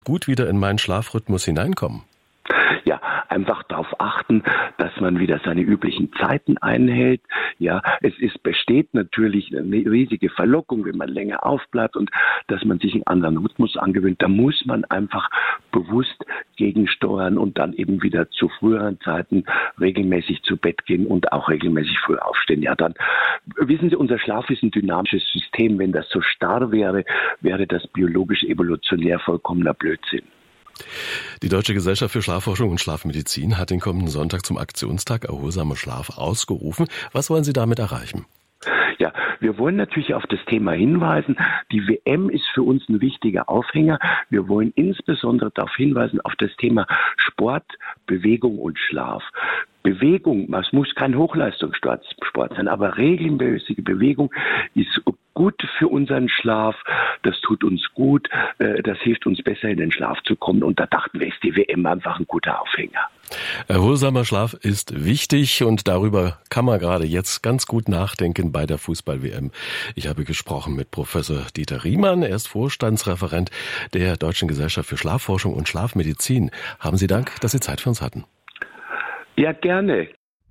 gut wieder in meinen Schlafrhythmus hineinkommen? Ja, einfach darauf achten, dass man wieder seine üblichen Zeiten einhält. Ja, besteht natürlich eine riesige Verlockung, wenn man länger aufbleibt und dass man sich einen anderen Rhythmus angewöhnt. Da muss man einfach bewusst gegensteuern und dann eben wieder zu früheren Zeiten regelmäßig zu Bett gehen und auch regelmäßig früh aufstehen. Ja, dann wissen Sie, unser Schlaf ist ein dynamisches System. Wenn das so starr wäre, wäre das biologisch evolutionär vollkommener Blödsinn. Die Deutsche Gesellschaft für Schlafforschung und Schlafmedizin hat den kommenden Sonntag zum Aktionstag Erholsamer Schlaf ausgerufen. Was wollen Sie damit erreichen? Ja, wir wollen natürlich auf das Thema hinweisen. Die WM ist für uns ein wichtiger Aufhänger. Wir wollen insbesondere darauf hinweisen, auf das Thema Sport, Bewegung und Schlaf. Bewegung, es muss kein Hochleistungssport sein, aber regelmäßige Bewegung ist gut für unseren Schlaf, das tut uns gut, das hilft uns besser in den Schlaf zu kommen und da dachten wir, ist die WM einfach ein guter Aufhänger. Erholsamer Schlaf ist wichtig und darüber kann man gerade jetzt ganz gut nachdenken bei der Fußball-WM. Ich habe gesprochen mit Professor Dieter Riemann, er ist Vorstandsreferent der Deutschen Gesellschaft für Schlafforschung und Schlafmedizin. Haben Sie Dank, dass Sie Zeit für uns hatten. Ja, gerne.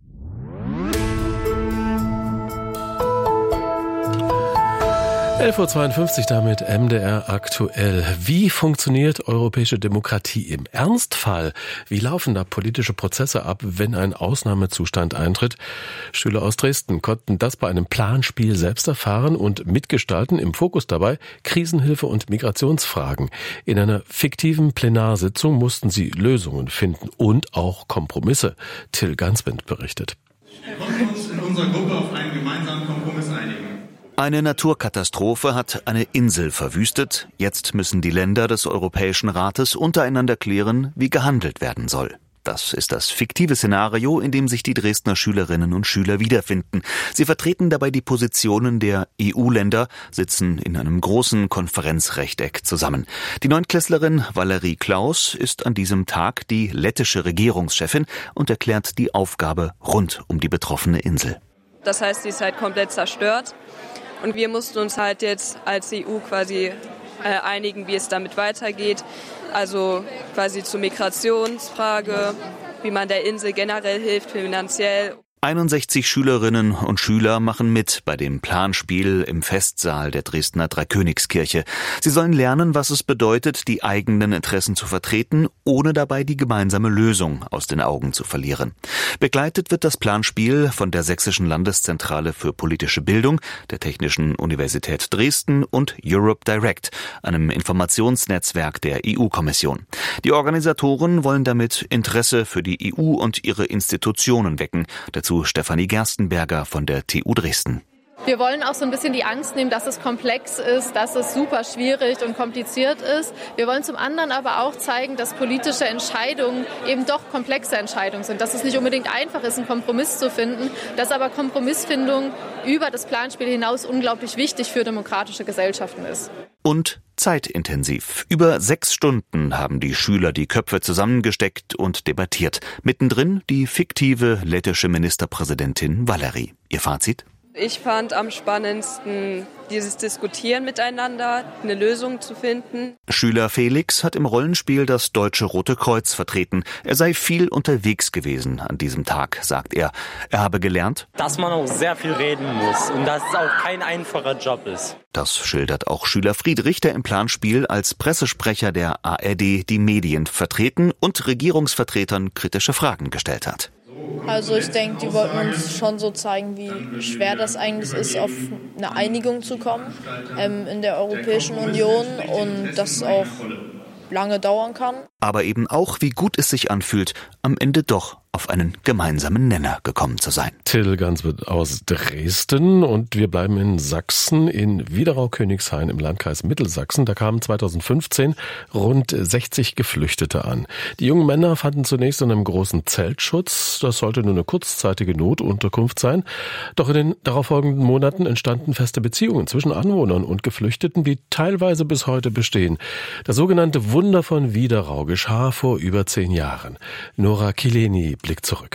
(11:52 Uhr) damit MDR aktuell. Wie funktioniert europäische Demokratie im Ernstfall? Wie laufen da politische Prozesse ab, wenn ein Ausnahmezustand eintritt? Schüler aus Dresden konnten das bei einem Planspiel selbst erfahren und mitgestalten. Im Fokus dabei Krisenhilfe und Migrationsfragen. In einer fiktiven Plenarsitzung mussten sie Lösungen finden und auch Kompromisse. Till Ganswind berichtet. Wir konnten uns in unserer Gruppe auf einen gemeinsamen Kompromiss einigen. Eine Naturkatastrophe hat eine Insel verwüstet. Jetzt müssen die Länder des Europäischen Rates untereinander klären, wie gehandelt werden soll. Das ist das fiktive Szenario, in dem sich die Dresdner Schülerinnen und Schüler wiederfinden. Sie vertreten dabei die Positionen der EU-Länder, sitzen in einem großen Konferenzrechteck zusammen. Die Neuntklässlerin Valerie Klaus ist an diesem Tag die lettische Regierungschefin und erklärt die Aufgabe rund um die betroffene Insel. Das heißt, sie ist halt komplett zerstört. Und wir mussten uns halt jetzt als EU quasi einigen, wie es damit weitergeht. Also quasi zur Migrationsfrage, wie man der Insel generell hilft, finanziell. 61 Schülerinnen und Schüler machen mit bei dem Planspiel im Festsaal der Dresdner Dreikönigskirche. Sie sollen lernen, was es bedeutet, die eigenen Interessen zu vertreten, ohne dabei die gemeinsame Lösung aus den Augen zu verlieren. Begleitet wird das Planspiel von der Sächsischen Landeszentrale für politische Bildung, der Technischen Universität Dresden und Europe Direct, einem Informationsnetzwerk der EU-Kommission. Die Organisatoren wollen damit Interesse für die EU und ihre Institutionen wecken. Dazu Stefanie Gerstenberger von der TU Dresden. Wir wollen auch so ein bisschen die Angst nehmen, dass es komplex ist, dass es super schwierig und kompliziert ist. Wir wollen zum anderen aber auch zeigen, dass politische Entscheidungen eben doch komplexe Entscheidungen sind. Dass es nicht unbedingt einfach ist, einen Kompromiss zu finden, dass aber Kompromissfindung über das Planspiel hinaus unglaublich wichtig für demokratische Gesellschaften ist. Und zeitintensiv. Über 6 Stunden haben die Schüler die Köpfe zusammengesteckt und debattiert. Mittendrin die fiktive lettische Ministerpräsidentin Valerie. Ihr Fazit? Ich fand am spannendsten dieses Diskutieren miteinander, eine Lösung zu finden. Schüler Felix hat im Rollenspiel das Deutsche Rote Kreuz vertreten. Er sei viel unterwegs gewesen an diesem Tag, sagt er. Er habe gelernt, dass man auch sehr viel reden muss und dass es auch kein einfacher Job ist. Das schildert auch Schüler Friedrich, der im Planspiel als Pressesprecher der ARD die Medien vertreten und Regierungsvertretern kritische Fragen gestellt hat. Also ich denke, die wollten uns schon so zeigen, wie schwer das eigentlich ist, auf eine Einigung zu kommen in der Europäischen Union und das auch lange dauern kann. Aber eben auch, wie gut es sich anfühlt, am Ende doch auf einen gemeinsamen Nenner gekommen zu sein. Till Ganswind aus Dresden und wir bleiben in Sachsen, in Wiederau-Königshain im Landkreis Mittelsachsen. Da kamen 2015 rund 60 Geflüchtete an. Die jungen Männer fanden zunächst in einem großen Zeltschutz. Das sollte nur eine kurzzeitige Notunterkunft sein. Doch in den darauffolgenden Monaten entstanden feste Beziehungen zwischen Anwohnern und Geflüchteten, die teilweise bis heute bestehen. Das sogenannte Wunder von Wiederau geschah vor über 10 Jahren. Nora Kileni blickt zurück.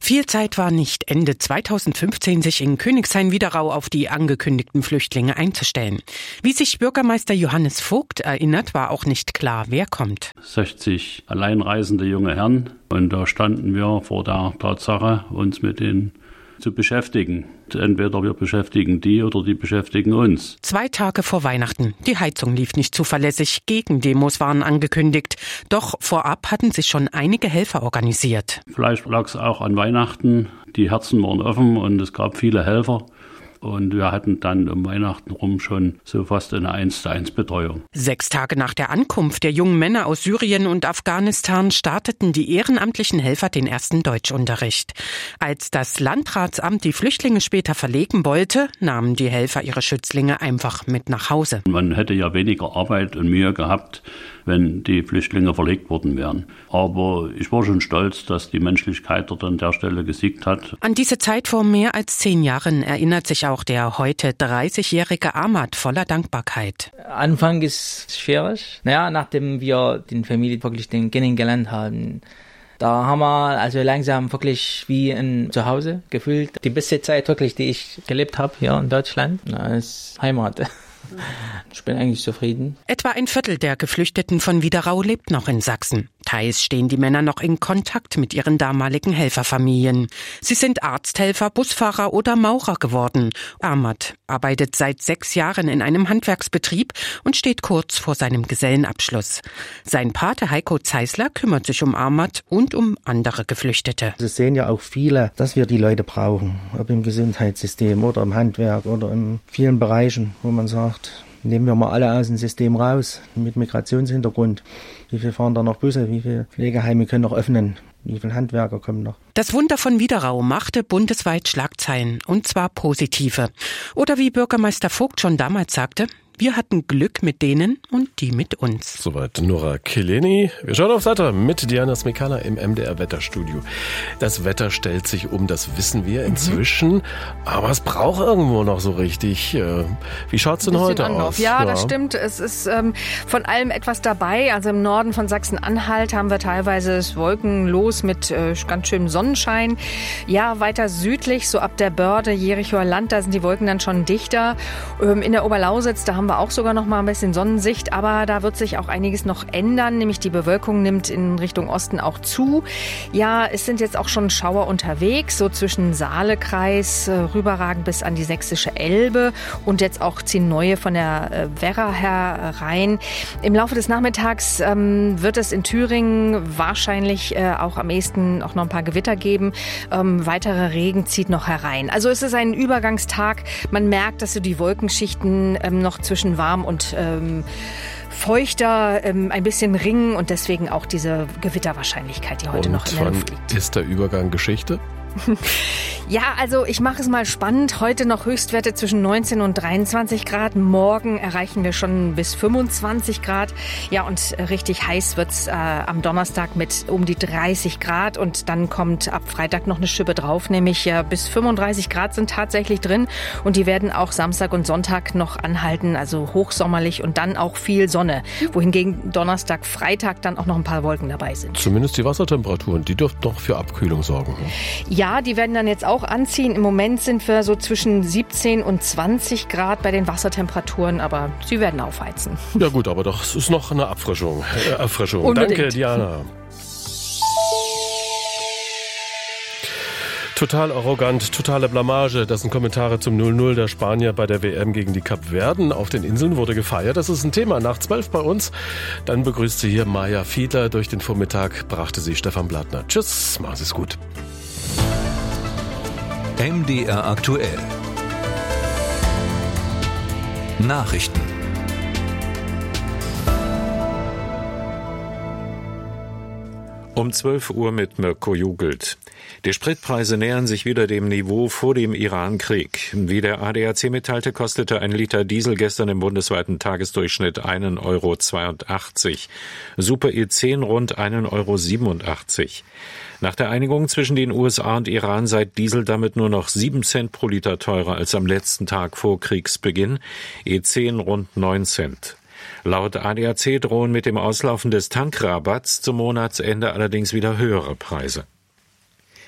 Viel Zeit war nicht, Ende 2015 sich in Königshain-Wiederau auf die angekündigten Flüchtlinge einzustellen. Wie sich Bürgermeister Johannes Vogt erinnert, war auch nicht klar, wer kommt. 60 alleinreisende junge Herren. Und da standen wir vor der Tatsache, uns mit denen zu beschäftigen. Entweder wir beschäftigen die oder die beschäftigen uns. 2 Tage vor Weihnachten. Die Heizung lief nicht zuverlässig. Gegendemos waren angekündigt. Doch vorab hatten sich schon einige Helfer organisiert. Vielleicht lag es auch an Weihnachten. Die Herzen waren offen und es gab viele Helfer. Und wir hatten dann um Weihnachten rum schon so fast eine 1:1 Betreuung. 6 Tage nach der Ankunft der jungen Männer aus Syrien und Afghanistan starteten die ehrenamtlichen Helfer den ersten Deutschunterricht. Als das Landratsamt die Flüchtlinge später verlegen wollte, nahmen die Helfer ihre Schützlinge einfach mit nach Hause. Man hätte ja weniger Arbeit und Mühe gehabt, wenn die Flüchtlinge verlegt worden wären. Aber ich war schon stolz, dass die Menschlichkeit dort an der Stelle gesiegt hat. An diese Zeit vor mehr als 10 Jahren erinnert sich auch der heute 30-jährige Ahmad voller Dankbarkeit. Anfang ist schwierig. Nachdem wir die Familie wirklich kennengelernt haben, da haben wir also langsam wirklich wie ein Zuhause gefühlt. Die beste Zeit wirklich, die ich gelebt habe hier in Deutschland, ist Heimat. Ich bin eigentlich zufrieden. Etwa ein Viertel der Geflüchteten von Wiederau lebt noch in Sachsen. Teils stehen die Männer noch in Kontakt mit ihren damaligen Helferfamilien. Sie sind Arzthelfer, Busfahrer oder Maurer geworden. Ahmad arbeitet seit 6 Jahren in einem Handwerksbetrieb und steht kurz vor seinem Gesellenabschluss. Sein Pate Heiko Zeisler kümmert sich um Ahmad und um andere Geflüchtete. Es sehen ja auch viele, dass wir die Leute brauchen, ob im Gesundheitssystem oder im Handwerk oder in vielen Bereichen, wo man sagt, nehmen wir mal alle aus dem System raus mit Migrationshintergrund. Wie viel fahren da noch Busse? Wie viele Pflegeheime können noch öffnen? Wie viele Handwerker kommen noch? Das Wunder von Wiederau machte bundesweit Schlagzeilen, und zwar positive. Oder wie Bürgermeister Vogt schon damals sagte, wir hatten Glück mit denen und die mit uns. Soweit Nora Kileni. Wir schauen aufs Wetter mit Diana Smikala im MDR-Wetterstudio. Das Wetter stellt sich um, das wissen wir inzwischen. Aber es braucht irgendwo noch so richtig. Wie schaut's denn heute aus? Ja, das stimmt. Es ist von allem etwas dabei. Also im Norden von Sachsen-Anhalt haben wir teilweise es wolkenlos mit ganz schönem Sonnenschein. Ja, weiter südlich, so ab der Börde, Jerichoer Land, da sind die Wolken dann schon dichter. In der Oberlausitz, da haben wir auch sogar noch mal ein bisschen Sonnensicht, aber da wird sich auch einiges noch ändern, nämlich die Bewölkung nimmt in Richtung Osten auch zu. Ja, es sind jetzt auch schon Schauer unterwegs, so zwischen Saalekreis, rüberragen bis an die sächsische Elbe und jetzt auch ziehen neue von der Werra herein. Im Laufe des Nachmittags wird es in Thüringen wahrscheinlich auch am ehesten auch noch ein paar Gewitter geben. Weiterer Regen zieht noch herein. Also es ist ein Übergangstag. Man merkt, dass so die Wolkenschichten noch zwischen warm und feuchter ein bisschen ringen und deswegen auch diese Gewitterwahrscheinlichkeit, die heute noch in der Luft liegt. Ist der Übergang Geschichte? Ja, also ich mache es mal spannend. Heute noch Höchstwerte zwischen 19 und 23 Grad. Morgen erreichen wir schon bis 25 Grad. Ja, und richtig heiß wird's am Donnerstag mit um die 30 Grad. Und dann kommt ab Freitag noch eine Schippe drauf, nämlich bis 35 Grad sind tatsächlich drin. Und die werden auch Samstag und Sonntag noch anhalten, also hochsommerlich und dann auch viel Sonne. Wohingegen Donnerstag, Freitag dann auch noch ein paar Wolken dabei sind. Zumindest die Wassertemperaturen, die dürften noch für Abkühlung sorgen. Ja, die werden dann jetzt auch anziehen. Im Moment sind wir so zwischen 17 und 20 Grad bei den Wassertemperaturen, aber sie werden aufheizen. Ja gut, aber doch, es ist noch eine Erfrischung. Danke, Diana. Total arrogant, totale Blamage. Das sind Kommentare zum 0:0 der Spanier bei der WM gegen die Kapverden. Auf den Inseln wurde gefeiert. Das ist ein Thema nach 12 bei uns. Dann begrüßt sie hier Maja Fiedler. Durch den Vormittag brachte sie Stefan Blattner. Tschüss, machen Sie es gut. MDR aktuell. Nachrichten. Um 12 Uhr mit Mirko Jugelt. Die Spritpreise nähern sich wieder dem Niveau vor dem Iran-Krieg. Wie der ADAC mitteilte, kostete ein Liter Diesel gestern im bundesweiten Tagesdurchschnitt 1,82 €. Super E10 rund 1,87 €. Nach der Einigung zwischen den USA und Iran sei Diesel damit nur noch 7 Cent pro Liter teurer als am letzten Tag vor Kriegsbeginn, E10 rund 9 Cent. Laut ADAC drohen mit dem Auslaufen des Tankrabatts zum Monatsende allerdings wieder höhere Preise.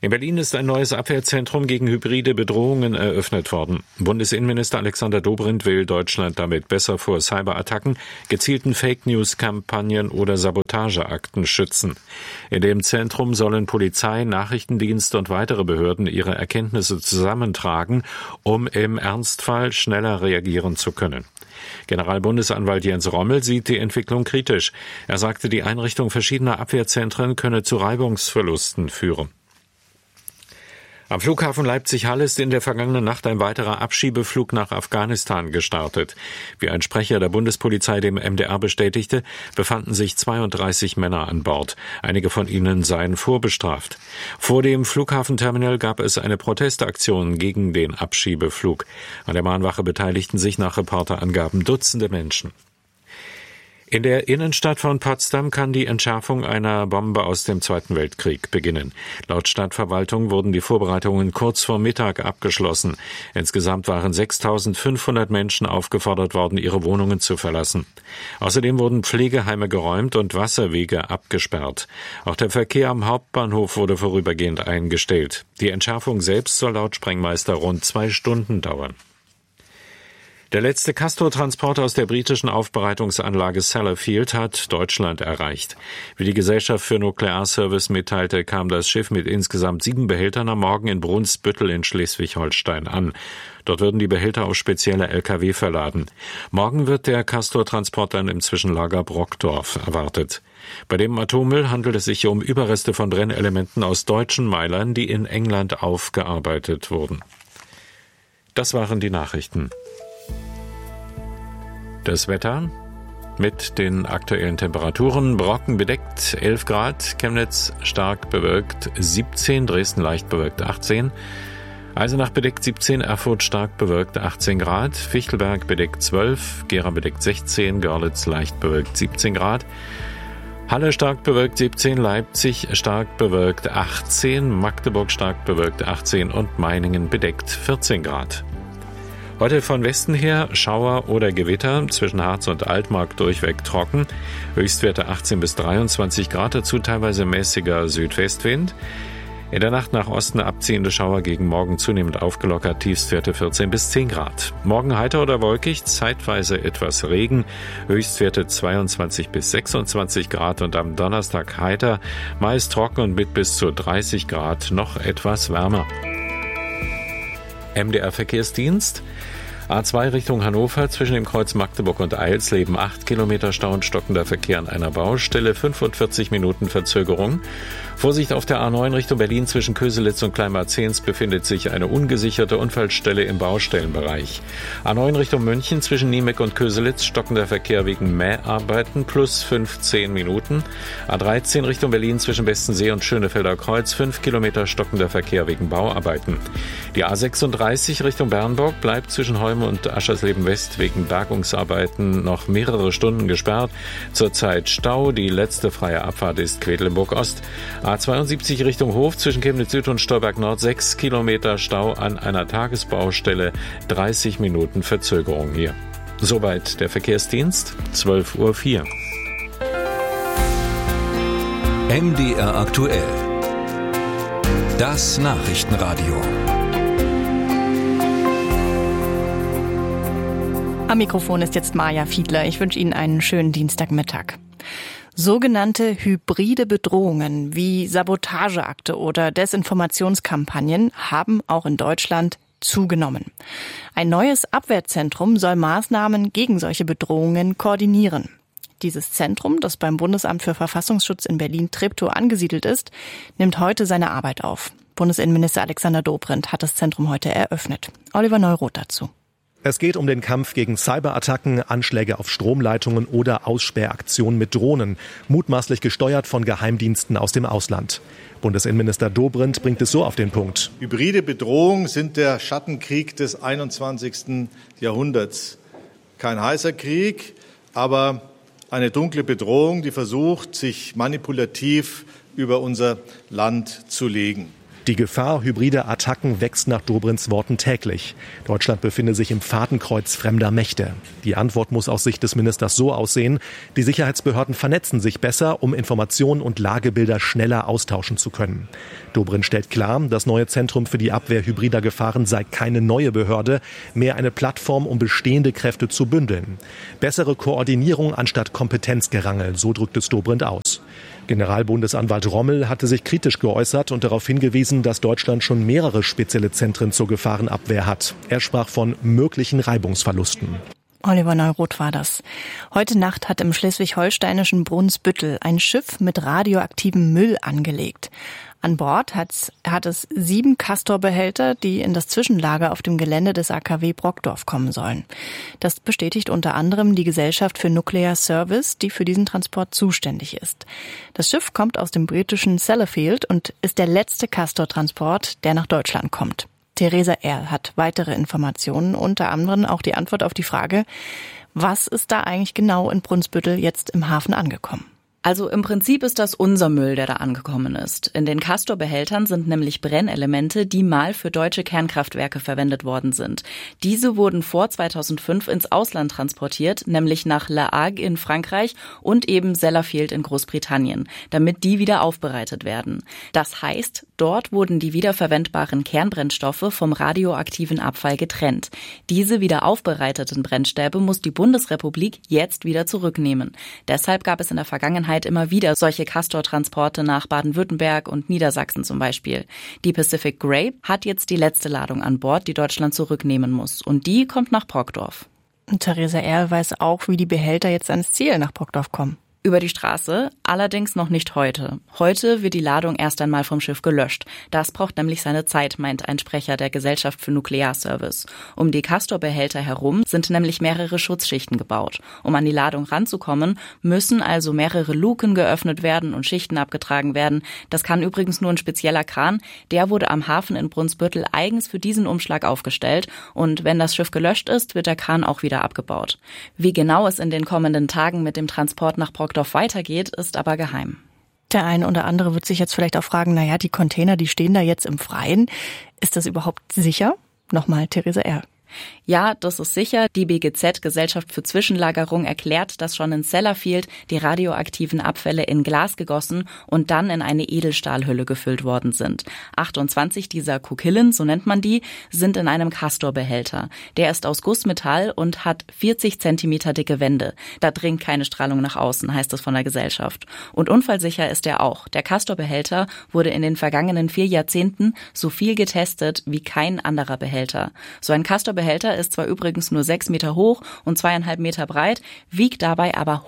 In Berlin ist ein neues Abwehrzentrum gegen hybride Bedrohungen eröffnet worden. Bundesinnenminister Alexander Dobrindt will Deutschland damit besser vor Cyberattacken, gezielten Fake-News-Kampagnen oder Sabotageakten schützen. In dem Zentrum sollen Polizei, Nachrichtendienst und weitere Behörden ihre Erkenntnisse zusammentragen, um im Ernstfall schneller reagieren zu können. Generalbundesanwalt Jens Rommel sieht die Entwicklung kritisch. Er sagte, die Einrichtung verschiedener Abwehrzentren könne zu Reibungsverlusten führen. Am Flughafen Leipzig-Halle ist in der vergangenen Nacht ein weiterer Abschiebeflug nach Afghanistan gestartet. Wie ein Sprecher der Bundespolizei dem MDR bestätigte, befanden sich 32 Männer an Bord. Einige von ihnen seien vorbestraft. Vor dem Flughafenterminal gab es eine Protestaktion gegen den Abschiebeflug. An der Mahnwache beteiligten sich nach Reporterangaben Dutzende Menschen. In der Innenstadt von Potsdam kann die Entschärfung einer Bombe aus dem Zweiten Weltkrieg beginnen. Laut Stadtverwaltung wurden die Vorbereitungen kurz vor Mittag abgeschlossen. Insgesamt waren 6.500 Menschen aufgefordert worden, ihre Wohnungen zu verlassen. Außerdem wurden Pflegeheime geräumt und Wasserwege abgesperrt. Auch der Verkehr am Hauptbahnhof wurde vorübergehend eingestellt. Die Entschärfung selbst soll laut Sprengmeister rund 2 Stunden dauern. Der letzte Castor-Transporter aus der britischen Aufbereitungsanlage Sellafield hat Deutschland erreicht. Wie die Gesellschaft für Nuklearservice mitteilte, kam das Schiff mit insgesamt 7 Behältern am Morgen in Brunsbüttel in Schleswig-Holstein an. Dort würden die Behälter auf spezielle Lkw verladen. Morgen wird der Castor-Transport dann im Zwischenlager Brockdorf erwartet. Bei dem Atommüll handelt es sich um Überreste von Brennelementen aus deutschen Meilern, die in England aufgearbeitet wurden. Das waren die Nachrichten. Das Wetter mit den aktuellen Temperaturen: Brocken bedeckt 11 Grad, Chemnitz stark bewölkt 17, Dresden leicht bewölkt 18, Eisenach bedeckt 17, Erfurt stark bewölkt 18 Grad, Fichtelberg bedeckt 12, Gera bedeckt 16, Görlitz leicht bewölkt 17 Grad, Halle stark bewölkt 17, Leipzig stark bewölkt 18, Magdeburg stark bewölkt 18 und Meiningen bedeckt 14 Grad. Heute von Westen her Schauer oder Gewitter, zwischen Harz und Altmark durchweg trocken, Höchstwerte 18 bis 23 Grad, dazu teilweise mäßiger Südwestwind. In der Nacht nach Osten abziehende Schauer, gegen Morgen zunehmend aufgelockert, Tiefstwerte 14 bis 10 Grad. Morgen heiter oder wolkig, zeitweise etwas Regen, Höchstwerte 22 bis 26 Grad und am Donnerstag heiter, meist trocken und mit bis zu 30 Grad noch etwas wärmer. MDR Verkehrsdienst. A2 Richtung Hannover zwischen dem Kreuz Magdeburg und Eilsleben 8 Kilometer Stau und stockender Verkehr an einer Baustelle, 45 Minuten Verzögerung. Vorsicht auf der A9 Richtung Berlin zwischen Köselitz und Kleinmarzens befindet sich eine ungesicherte Unfallstelle im Baustellenbereich. A9 Richtung München zwischen Niemek und Köselitz stockender Verkehr wegen Mäharbeiten plus 15 Minuten. A13 Richtung Berlin zwischen Bestensee und Schönefelder Kreuz 5 Kilometer stockender Verkehr wegen Bauarbeiten. Die A36 Richtung Bernburg bleibt zwischen Heume und Aschersleben West wegen Bergungsarbeiten noch mehrere Stunden gesperrt. Zurzeit Stau, die letzte freie Abfahrt ist Quedlinburg Ost. A72 Richtung Hof zwischen Chemnitz Süd und Stolberg Nord 6 Kilometer Stau an einer Tagesbaustelle, 30 Minuten Verzögerung hier. Soweit der Verkehrsdienst, 12:04 Uhr. MDR aktuell. Das Nachrichtenradio. Am Mikrofon ist jetzt Maja Fiedler. Ich wünsche Ihnen einen schönen Dienstagmittag. Sogenannte hybride Bedrohungen wie Sabotageakte oder Desinformationskampagnen haben auch in Deutschland zugenommen. Ein neues Abwehrzentrum soll Maßnahmen gegen solche Bedrohungen koordinieren. Dieses Zentrum, das beim Bundesamt für Verfassungsschutz in Berlin-Treptow angesiedelt ist, nimmt heute seine Arbeit auf. Bundesinnenminister Alexander Dobrindt hat das Zentrum heute eröffnet. Oliver Neuroth dazu. Es geht um den Kampf gegen Cyberattacken, Anschläge auf Stromleitungen oder Aussperraktionen mit Drohnen, mutmaßlich gesteuert von Geheimdiensten aus dem Ausland. Bundesinnenminister Dobrindt bringt es so auf den Punkt. Hybride Bedrohungen sind der Schattenkrieg des 21. Jahrhunderts. Kein heißer Krieg, aber eine dunkle Bedrohung, die versucht, sich manipulativ über unser Land zu legen. Die Gefahr hybrider Attacken wächst nach Dobrinds Worten täglich. Deutschland befinde sich im Fadenkreuz fremder Mächte. Die Antwort muss aus Sicht des Ministers so aussehen: Die Sicherheitsbehörden vernetzen sich besser, um Informationen und Lagebilder schneller austauschen zu können. Dobrindt stellt klar, das neue Zentrum für die Abwehr hybrider Gefahren sei keine neue Behörde, mehr eine Plattform, um bestehende Kräfte zu bündeln. Bessere Koordinierung anstatt Kompetenzgerangel, so drückt es Dobrindt aus. Generalbundesanwalt Rommel hatte sich kritisch geäußert und darauf hingewiesen, dass Deutschland schon mehrere spezielle Zentren zur Gefahrenabwehr hat. Er sprach von möglichen Reibungsverlusten. Oliver Neuroth war das. Heute Nacht hat im schleswig-holsteinischen Brunsbüttel ein Schiff mit radioaktivem Müll angelegt. An Bord hat es 7 Castor-Behälter, die in das Zwischenlager auf dem Gelände des AKW Brockdorf kommen sollen. Das bestätigt unter anderem die Gesellschaft für Nuclear Service, die für diesen Transport zuständig ist. Das Schiff kommt aus dem britischen Sellafield und ist der letzte Castor-Transport, der nach Deutschland kommt. Theresa Erl hat weitere Informationen, unter anderem auch die Antwort auf die Frage, was ist da eigentlich genau in Brunsbüttel jetzt im Hafen angekommen? Also im Prinzip ist das unser Müll, der da angekommen ist. In den Castor-Behältern sind nämlich Brennelemente, die mal für deutsche Kernkraftwerke verwendet worden sind. Diese wurden vor 2005 ins Ausland transportiert, nämlich nach La Hague in Frankreich und eben Sellafield in Großbritannien, damit die wieder aufbereitet werden. Das heißt, dort wurden die wiederverwendbaren Kernbrennstoffe vom radioaktiven Abfall getrennt. Diese wieder aufbereiteten Brennstäbe muss die Bundesrepublik jetzt wieder zurücknehmen. Deshalb gab es in der Vergangenheit immer wieder solche Castor-Transporte nach Baden-Württemberg und Niedersachsen zum Beispiel. Die Pacific Grey hat jetzt die letzte Ladung an Bord, die Deutschland zurücknehmen muss. Und die kommt nach Brockdorf. Und Theresa Erl weiß auch, wie die Behälter jetzt ans Ziel nach Brockdorf kommen. Über die Straße, allerdings noch nicht heute. Heute wird die Ladung erst einmal vom Schiff gelöscht. Das braucht nämlich seine Zeit, meint ein Sprecher der Gesellschaft für Nuclear Service. Um die Castor-Behälter herum sind nämlich mehrere Schutzschichten gebaut. Um an die Ladung ranzukommen, müssen also mehrere Luken geöffnet werden und Schichten abgetragen werden. Das kann übrigens nur ein spezieller Kran. Der wurde am Hafen in Brunsbüttel eigens für diesen Umschlag aufgestellt. Und wenn das Schiff gelöscht ist, wird der Kran auch wieder abgebaut. Wie genau es in den kommenden Tagen mit dem Transport nach Brockdorf weitergeht, ist aber geheim. Der eine oder andere wird sich jetzt vielleicht auch fragen, die Container, die stehen da jetzt im Freien. Ist das überhaupt sicher? Nochmal Theresa Erl. Ja, das ist sicher. Die BGZ, Gesellschaft für Zwischenlagerung, erklärt, dass schon in Sellafield die radioaktiven Abfälle in Glas gegossen und dann in eine Edelstahlhülle gefüllt worden sind. 28 dieser Kokillen, so nennt man die, sind in einem Castor-Behälter. Der ist aus Gussmetall und hat 40 Zentimeter dicke Wände. Da dringt keine Strahlung nach außen, heißt es von der Gesellschaft. Und unfallsicher ist er auch. Der Castor-Behälter wurde in den vergangenen 4 Jahrzehnten so viel getestet wie kein anderer Behälter. So ein Castor-Behälter ist zwar übrigens nur 6 Meter hoch und 2,5 Meter breit, wiegt dabei aber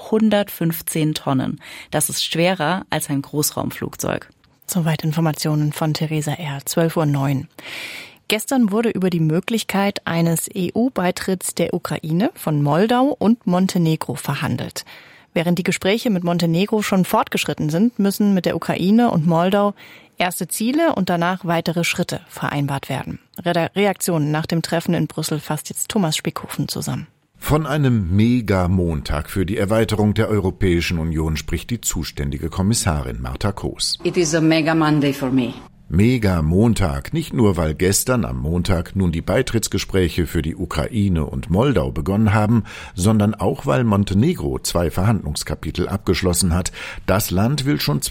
115 Tonnen. Das ist schwerer als ein Großraumflugzeug. Soweit Informationen von Theresa Erl, 12:09 Uhr. Gestern wurde über die Möglichkeit eines EU-Beitritts der Ukraine von Moldau und Montenegro verhandelt. Während die Gespräche mit Montenegro schon fortgeschritten sind, müssen mit der Ukraine und Moldau erste Ziele und danach weitere Schritte vereinbart werden. Reaktionen nach dem Treffen in Brüssel fasst jetzt Thomas Spickhofen zusammen. Von einem Mega-Montag für die Erweiterung der Europäischen Union spricht die zuständige Kommissarin Marta Koos. It is a mega Monday for me. Mega-Montag, nicht nur weil gestern am Montag nun die Beitrittsgespräche für die Ukraine und Moldau begonnen haben, sondern auch weil Montenegro 2 Verhandlungskapitel abgeschlossen hat. Das Land will schon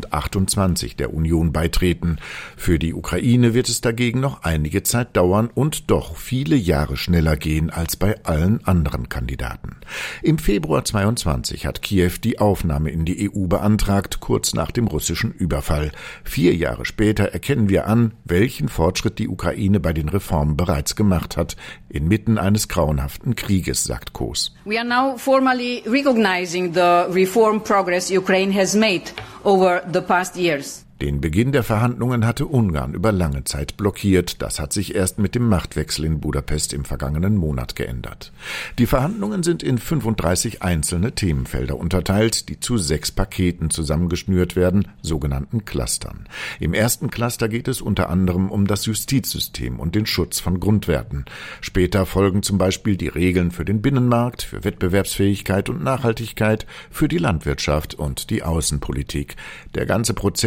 2028 der Union beitreten. Für die Ukraine wird es dagegen noch einige Zeit dauern und doch viele Jahre schneller gehen als bei allen anderen Kandidaten. Im Februar 22 hat Kiew die Aufnahme in die EU beantragt, kurz nach dem russischen Überfall. 4 Jahre später erkennen wir an, welchen Fortschritt die Ukraine bei den Reformen bereits gemacht hat, inmitten eines grauenhaften Krieges, sagt Koos. We are now formally recognizing the reform progress Ukraine has made over the past years. Den Beginn der Verhandlungen hatte Ungarn über lange Zeit blockiert. Das hat sich erst mit dem Machtwechsel in Budapest im vergangenen Monat geändert. Die Verhandlungen sind in 35 einzelne Themenfelder unterteilt, die zu 6 Paketen zusammengeschnürt werden, sogenannten Clustern. Im ersten Cluster geht es unter anderem um das Justizsystem und den Schutz von Grundwerten. Später folgen zum Beispiel die Regeln für den Binnenmarkt, für Wettbewerbsfähigkeit und Nachhaltigkeit, für die Landwirtschaft und die Außenpolitik. Der ganze Prozess ist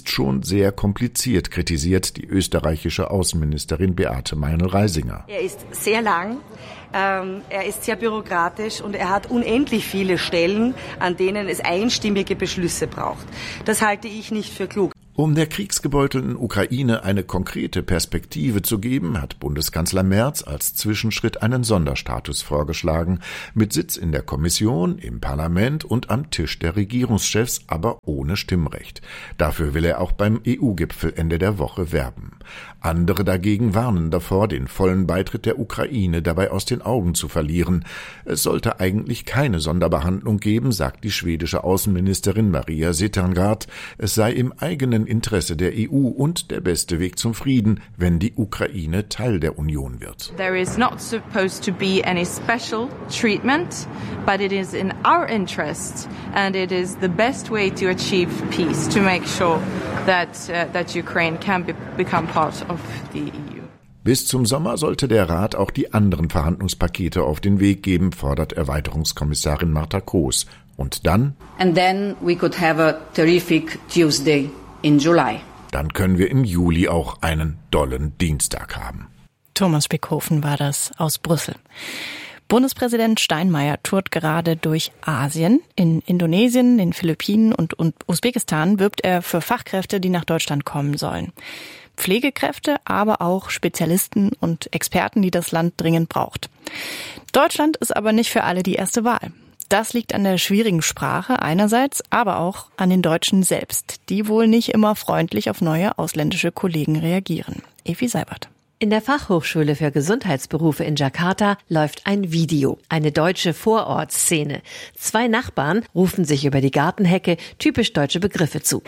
ist schon sehr kompliziert, kritisiert die österreichische Außenministerin Beate Meinl-Reisinger. Er ist sehr lang, er ist sehr bürokratisch und er hat unendlich viele Stellen, an denen es einstimmige Beschlüsse braucht. Das halte ich nicht für klug. Um der kriegsgebeutelten Ukraine eine konkrete Perspektive zu geben, hat Bundeskanzler Merz als Zwischenschritt einen Sonderstatus vorgeschlagen, mit Sitz in der Kommission, im Parlament und am Tisch der Regierungschefs, aber ohne Stimmrecht. Dafür will er auch beim EU-Gipfel Ende der Woche werben. Andere dagegen warnen davor, den vollen Beitritt der Ukraine dabei aus den Augen zu verlieren. Es sollte eigentlich keine Sonderbehandlung geben, sagt die schwedische Außenministerin Maria Cedergård. Es sei im eigenen Interesse der EU und der beste Weg zum Frieden, wenn die Ukraine Teil der Union wird. There is not supposed to be any special treatment, but it is in our interest and it is the best way to achieve peace, to make sure that Ukraine can become part of the EU. Bis zum Sommer sollte der Rat auch die anderen Verhandlungspakete auf den Weg geben, fordert Erweiterungskommissarin Marta Koos. Und dann? And then we could have a terrific Tuesday in July. Dann können wir im Juli auch einen dollen Dienstag haben. Thomas Spickhofen war das aus Brüssel. Bundespräsident Steinmeier tourt gerade durch Asien. In Indonesien, den Philippinen und Usbekistan wirbt er für Fachkräfte, die nach Deutschland kommen sollen. Pflegekräfte, aber auch Spezialisten und Experten, die das Land dringend braucht. Deutschland ist aber nicht für alle die erste Wahl. Das liegt an der schwierigen Sprache einerseits, aber auch an den Deutschen selbst, die wohl nicht immer freundlich auf neue ausländische Kollegen reagieren. Evi Seibert. In der Fachhochschule für Gesundheitsberufe in Jakarta läuft ein Video, eine deutsche Vorortszene. 2 Nachbarn rufen sich über die Gartenhecke typisch deutsche Begriffe zu.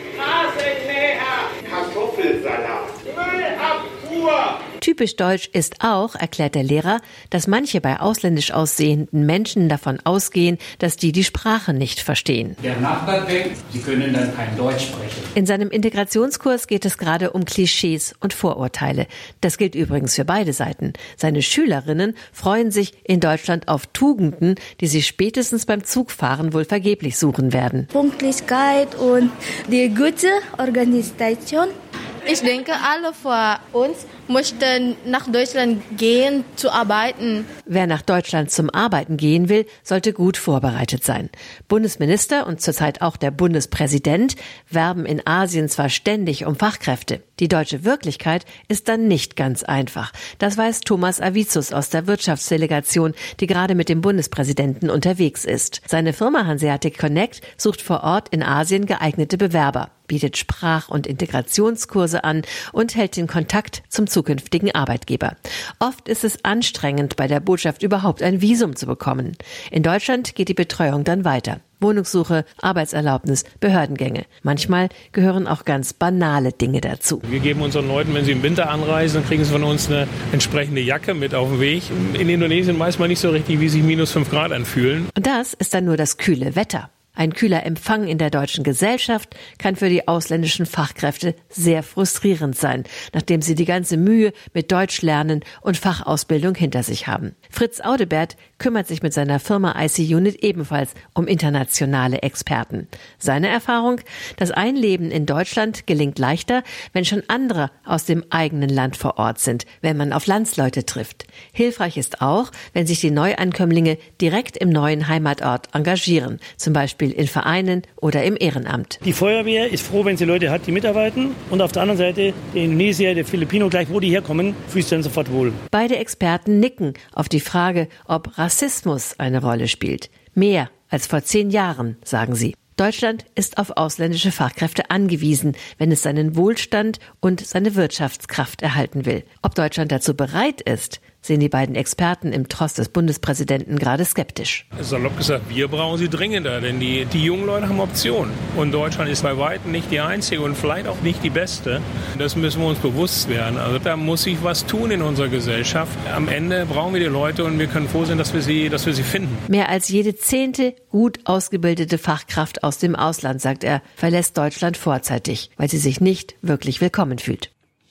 Typisch deutsch ist auch, erklärt der Lehrer, dass manche bei ausländisch aussehenden Menschen davon ausgehen, dass die Sprache nicht verstehen. Der Nachbar denkt, sie können dann kein Deutsch sprechen. In seinem Integrationskurs geht es gerade um Klischees und Vorurteile. Das gilt übrigens für beide Seiten. Seine Schülerinnen freuen sich in Deutschland auf Tugenden, die sie spätestens beim Zugfahren wohl vergeblich suchen werden. Pünktlichkeit und die gute Organisation. Ich denke, alle von uns möchten nach Deutschland gehen, zu arbeiten. Wer nach Deutschland zum Arbeiten gehen will, sollte gut vorbereitet sein. Bundesminister und zurzeit auch der Bundespräsident werben in Asien zwar ständig um Fachkräfte. Die deutsche Wirklichkeit ist dann nicht ganz einfach. Das weiß Thomas Avicius aus der Wirtschaftsdelegation, die gerade mit dem Bundespräsidenten unterwegs ist. Seine Firma Hanseatic Connect sucht vor Ort in Asien geeignete Bewerber, bietet Sprach- und Integrationskurse an und hält den Kontakt zum zukünftigen Arbeitgeber. Oft ist es anstrengend, bei der Botschaft überhaupt ein Visum zu bekommen. In Deutschland geht die Betreuung dann weiter. Wohnungssuche, Arbeitserlaubnis, Behördengänge. Manchmal gehören auch ganz banale Dinge dazu. Wir geben unseren Leuten, wenn sie im Winter anreisen, dann kriegen sie von uns eine entsprechende Jacke mit auf den Weg. In Indonesien weiß man nicht so richtig, wie sich -5 Grad anfühlen. Und das ist dann nur das kühle Wetter. Ein kühler Empfang in der deutschen Gesellschaft kann für die ausländischen Fachkräfte sehr frustrierend sein, nachdem sie die ganze Mühe mit Deutschlernen und Fachausbildung hinter sich haben. Fritz Audebert kümmert sich mit seiner Firma IC-Unit ebenfalls um internationale Experten. Seine Erfahrung: Das Einleben in Deutschland gelingt leichter, wenn schon andere aus dem eigenen Land vor Ort sind, wenn man auf Landsleute trifft. Hilfreich ist auch, wenn sich die Neuankömmlinge direkt im neuen Heimatort engagieren, zum Beispiel in Vereinen oder im Ehrenamt. Die Feuerwehr ist froh, wenn sie Leute hat, die mitarbeiten. Und auf der anderen Seite, der Indonesier, der Filipino, gleich wo die herkommen, fühlt sich dann sofort wohl. Beide Experten nicken auf die Frage, ob Rassismus eine Rolle spielt. Mehr als vor 10 Jahren, sagen sie. Deutschland ist auf ausländische Fachkräfte angewiesen, wenn es seinen Wohlstand und seine Wirtschaftskraft erhalten will. Ob Deutschland dazu bereit ist, sehen die beiden Experten im Tross des Bundespräsidenten gerade skeptisch. Salopp gesagt, wir brauchen sie dringender, denn die jungen Leute haben Optionen. Und Deutschland ist bei weitem nicht die einzige und vielleicht auch nicht die beste. Das müssen wir uns bewusst werden. Also da muss sich was tun in unserer Gesellschaft. Am Ende brauchen wir die Leute und wir können froh sein, dass wir sie finden. Mehr als jede 10. gut ausgebildete Fachkraft aus dem Ausland, sagt er, verlässt Deutschland vorzeitig, weil sie sich nicht wirklich willkommen fühlt.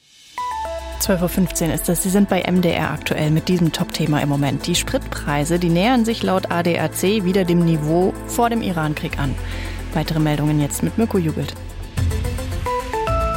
12.15 Uhr ist es. Sie sind bei MDR aktuell mit diesem Top-Thema im Moment. Die Spritpreise, die nähern sich laut ADAC wieder dem Niveau vor dem Irankrieg an. Weitere Meldungen jetzt mit Mirko Jugelt.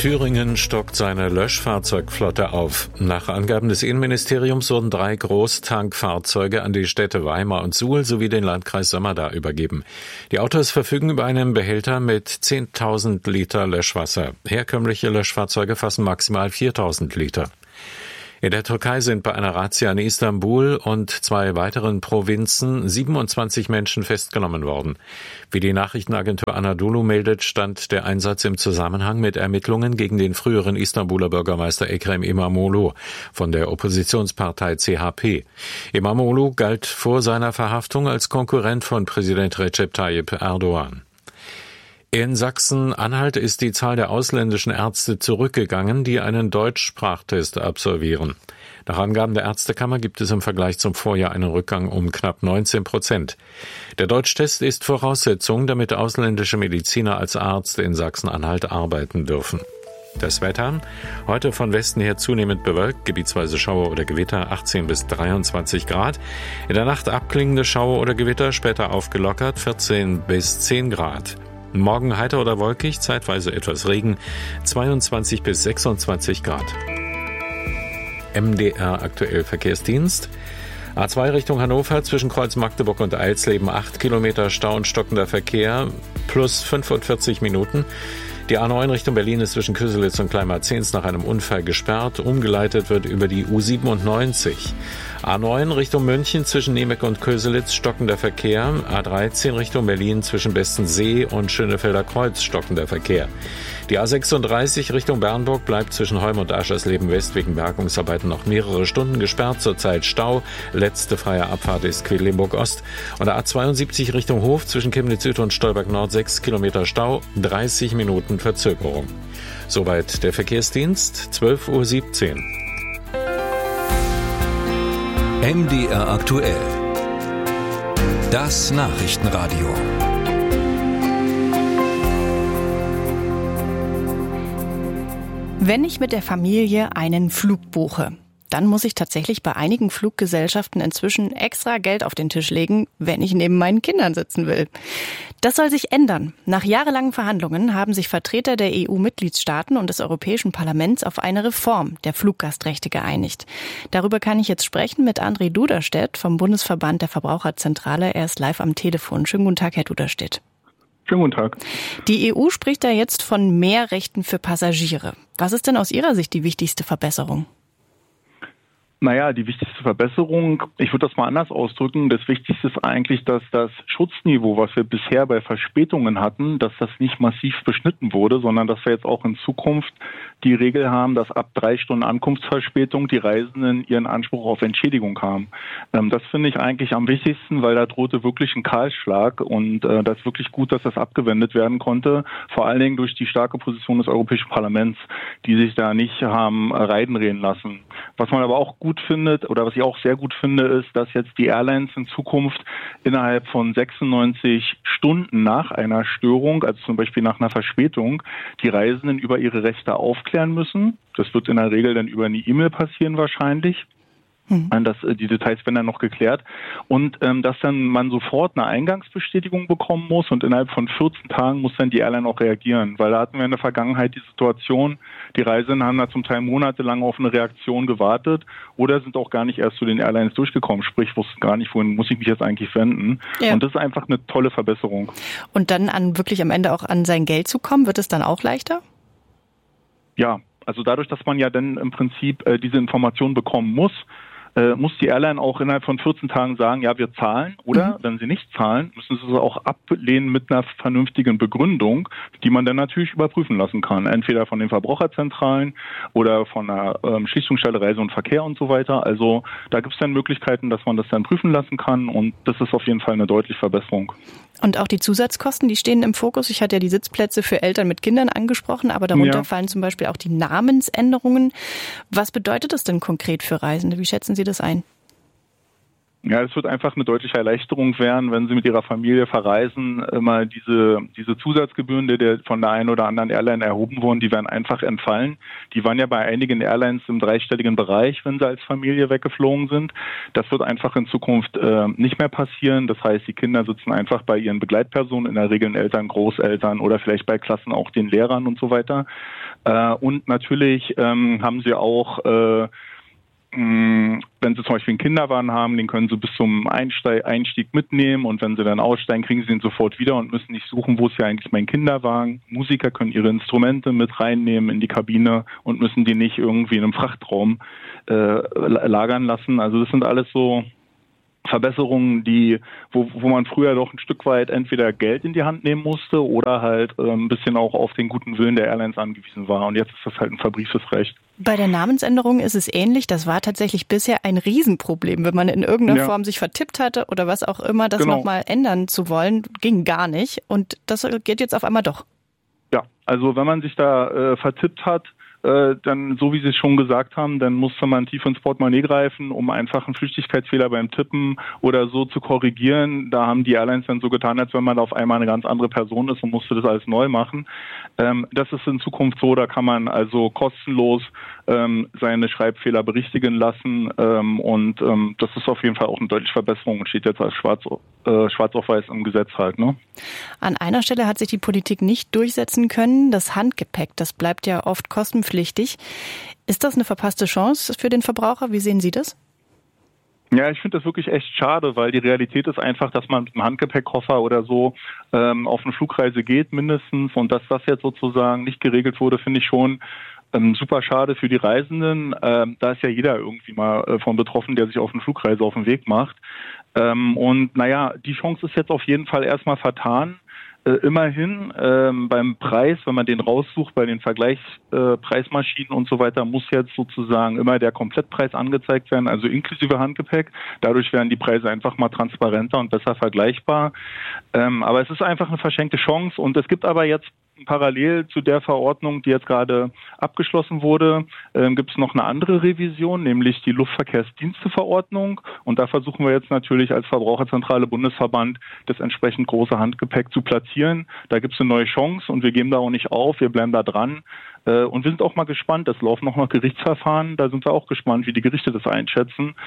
Thüringen stockt seine Löschfahrzeugflotte auf. Nach Angaben des Innenministeriums wurden 3 Großtankfahrzeuge an die Städte Weimar und Suhl sowie den Landkreis Sömmerda übergeben. Die Autos verfügen über einen Behälter mit 10.000 Liter Löschwasser. Herkömmliche Löschfahrzeuge fassen maximal 4.000 Liter. In der Türkei sind bei einer Razzia in Istanbul und 2 weiteren Provinzen 27 Menschen festgenommen worden. Wie die Nachrichtenagentur Anadolu meldet, stand der Einsatz im Zusammenhang mit Ermittlungen gegen den früheren Istanbuler Bürgermeister Ekrem İmamoğlu von der Oppositionspartei CHP. İmamoğlu galt vor seiner Verhaftung als Konkurrent von Präsident Recep Tayyip Erdogan. In Sachsen-Anhalt ist die Zahl der ausländischen Ärzte zurückgegangen, die einen Deutschsprachtest absolvieren. Nach Angaben der Ärztekammer gibt es im Vergleich zum Vorjahr einen Rückgang um knapp 19%. Der Deutschtest ist Voraussetzung, damit ausländische Mediziner als Arzt in Sachsen-Anhalt arbeiten dürfen. Das Wetter: heute von Westen her zunehmend bewölkt, gebietsweise Schauer oder Gewitter, 18 bis 23 Grad. In der Nacht abklingende Schauer oder Gewitter, später aufgelockert, 14 bis 10 Grad. Morgen heiter oder wolkig, zeitweise etwas Regen, 22 bis 26 Grad. MDR aktuell Verkehrsdienst. A2 Richtung Hannover zwischen Kreuz Magdeburg und Eilsleben 8 Kilometer Stau und stockender Verkehr plus 45 Minuten. Die A9 Richtung Berlin ist zwischen Köselitz und Kleinmarzens nach einem Unfall gesperrt. Umgeleitet wird über die U97. A9 Richtung München zwischen Niemek und Köselitz stockender Verkehr. A13 Richtung Berlin zwischen Bestensee und Schönefelder Kreuz stockender Verkehr. Die A36 Richtung Bernburg bleibt zwischen Holm und Aschersleben West wegen Bergungsarbeiten noch mehrere Stunden gesperrt. Zurzeit Stau. Letzte freie Abfahrt ist Quedlinburg Ost. Und der A72 Richtung Hof zwischen Chemnitz Süd und Stolberg Nord 6 Kilometer Stau, 30 Minuten Verzögerung. Soweit der Verkehrsdienst, 12:17 Uhr. MDR aktuell. Das Nachrichtenradio. Wenn ich mit der Familie einen Flug buche, dann muss ich tatsächlich bei einigen Fluggesellschaften inzwischen extra Geld auf den Tisch legen, wenn ich neben meinen Kindern sitzen will. Das soll sich ändern. Nach jahrelangen Verhandlungen haben sich Vertreter der EU-Mitgliedstaaten und des Europäischen Parlaments auf eine Reform der Fluggastrechte geeinigt. Darüber kann ich jetzt sprechen mit André Duderstedt vom Bundesverband der Verbraucherzentrale. Er ist live am Telefon. Schönen guten Tag, Herr Duderstedt. Schönen guten Tag. Die EU spricht da jetzt von mehr Rechten für Passagiere. Was ist denn aus Ihrer Sicht die wichtigste Verbesserung? Naja, die wichtigste Verbesserung, ich würde das mal anders ausdrücken, das Wichtigste ist eigentlich, dass das Schutzniveau, was wir bisher bei Verspätungen hatten, dass das nicht massiv beschnitten wurde, sondern dass wir jetzt auch in Zukunft die Regel haben, dass ab 3 Stunden Ankunftsverspätung die Reisenden ihren Anspruch auf Entschädigung haben. Das finde ich eigentlich am wichtigsten, weil da drohte wirklich ein Kahlschlag und das ist wirklich gut, dass das abgewendet werden konnte, vor allen Dingen durch die starke Position des Europäischen Parlaments, die sich da nicht haben reinreden lassen. Was man aber auch gut findet oder was ich auch sehr gut finde, ist, dass jetzt die Airlines in Zukunft innerhalb von 96 Stunden nach einer Störung, also zum Beispiel nach einer Verspätung, die Reisenden über ihre Rechte aufklären müssen. Das wird in der Regel dann über eine E-Mail passieren wahrscheinlich. Die Details werden dann noch geklärt. Und dass dann man sofort eine Eingangsbestätigung bekommen muss und innerhalb von 14 Tagen muss dann die Airline auch reagieren. Weil da hatten wir in der Vergangenheit die Situation, die Reisenden haben da zum Teil monatelang auf eine Reaktion gewartet oder sind auch gar nicht erst zu den Airlines durchgekommen. Sprich, wussten gar nicht, wohin muss ich mich jetzt eigentlich wenden. Ja. Und das ist einfach eine tolle Verbesserung. Und dann wirklich am Ende auch an sein Geld zu kommen, wird es dann auch leichter? Ja, also dadurch, dass man ja dann im Prinzip diese Information bekommen muss die Airline auch innerhalb von 14 Tagen sagen, ja, wir zahlen. Oder wenn sie nicht zahlen, müssen sie es auch ablehnen mit einer vernünftigen Begründung, die man dann natürlich überprüfen lassen kann. Entweder von den Verbraucherzentralen oder von der Schlichtungsstelle Reise und Verkehr und so weiter. Also da gibt es dann Möglichkeiten, dass man das dann prüfen lassen kann. Und das ist auf jeden Fall eine deutliche Verbesserung. Und auch die Zusatzkosten, die stehen im Fokus. Ich hatte ja die Sitzplätze für Eltern mit Kindern angesprochen, aber darunter fallen zum Beispiel auch die Namensänderungen. Was bedeutet das denn konkret für Reisende? Wie schätzen Sie das ein? Ja, es wird einfach eine deutliche Erleichterung werden, wenn Sie mit Ihrer Familie verreisen. Immer diese Zusatzgebühren, die von der einen oder anderen Airline erhoben wurden, die werden einfach entfallen. Die waren ja bei einigen Airlines im dreistelligen Bereich, wenn sie als Familie weggeflogen sind. Das wird einfach in Zukunft nicht mehr passieren. Das heißt, die Kinder sitzen einfach bei ihren Begleitpersonen, in der Regel Eltern, Großeltern oder vielleicht bei Klassen auch den Lehrern und so weiter. Und natürlich haben sie auch wenn Sie zum Beispiel einen Kinderwagen haben, den können Sie bis zum Einstieg mitnehmen und wenn Sie dann aussteigen, kriegen Sie ihn sofort wieder und müssen nicht suchen, wo ist ja eigentlich mein Kinderwagen. Musiker können ihre Instrumente mit reinnehmen in die Kabine und müssen die nicht irgendwie in einem Frachtraum lagern lassen. Also das sind alles so Verbesserungen, wo man früher doch ein Stück weit entweder Geld in die Hand nehmen musste oder halt ein bisschen auch auf den guten Willen der Airlines angewiesen war. Und jetzt ist das halt ein verbrieftes Recht. Bei der Namensänderung ist es ähnlich. Das war tatsächlich bisher ein Riesenproblem. Wenn man in irgendeiner Form sich vertippt hatte oder was auch immer, das nochmal ändern zu wollen, ging gar nicht. Und das geht jetzt auf einmal doch. Ja, also wenn man sich da vertippt hat, dann, so wie Sie es schon gesagt haben, dann musste man tief ins Portemonnaie greifen, um einfach einen Flüchtigkeitsfehler beim Tippen oder so zu korrigieren. Da haben die Airlines dann so getan, als wenn man auf einmal eine ganz andere Person ist und musste das alles neu machen. Das ist in Zukunft so, da kann man also kostenlos seine Schreibfehler berichtigen lassen und das ist auf jeden Fall auch eine deutliche Verbesserung und steht jetzt als schwarz auf weiß im Gesetz halt. Ne? An einer Stelle hat sich die Politik nicht durchsetzen können. Das Handgepäck, das bleibt ja oft kostenpflichtig. Ist das eine verpasste Chance für den Verbraucher? Wie sehen Sie das? Ja, ich finde das wirklich echt schade, weil die Realität ist einfach, dass man mit einem Handgepäckkoffer oder so auf eine Flugreise geht mindestens und dass das jetzt sozusagen nicht geregelt wurde, finde ich schon super schade für die Reisenden. Da ist ja jeder irgendwie mal von betroffen, der sich auf eine Flugreise auf den Weg macht. Und naja, die Chance ist jetzt auf jeden Fall erstmal vertan. Immerhin beim Preis, wenn man den raussucht, bei den Vergleichspreismaschinen und so weiter, muss jetzt sozusagen immer der Komplettpreis angezeigt werden, also inklusive Handgepäck. Dadurch werden die Preise einfach mal transparenter und besser vergleichbar. Aber es ist einfach eine verschenkte Chance und es gibt aber jetzt parallel zu der Verordnung, die jetzt gerade abgeschlossen wurde, gibt es noch eine andere Revision, nämlich die Luftverkehrsdiensteverordnung. Und da versuchen wir jetzt natürlich als Verbraucherzentrale Bundesverband das entsprechend große Handgepäck zu platzieren. Da gibt es eine neue Chance und wir geben da auch nicht auf, wir bleiben da dran. Und wir sind auch mal gespannt, es laufen noch Gerichtsverfahren, da sind wir auch gespannt, wie die Gerichte das einschätzen.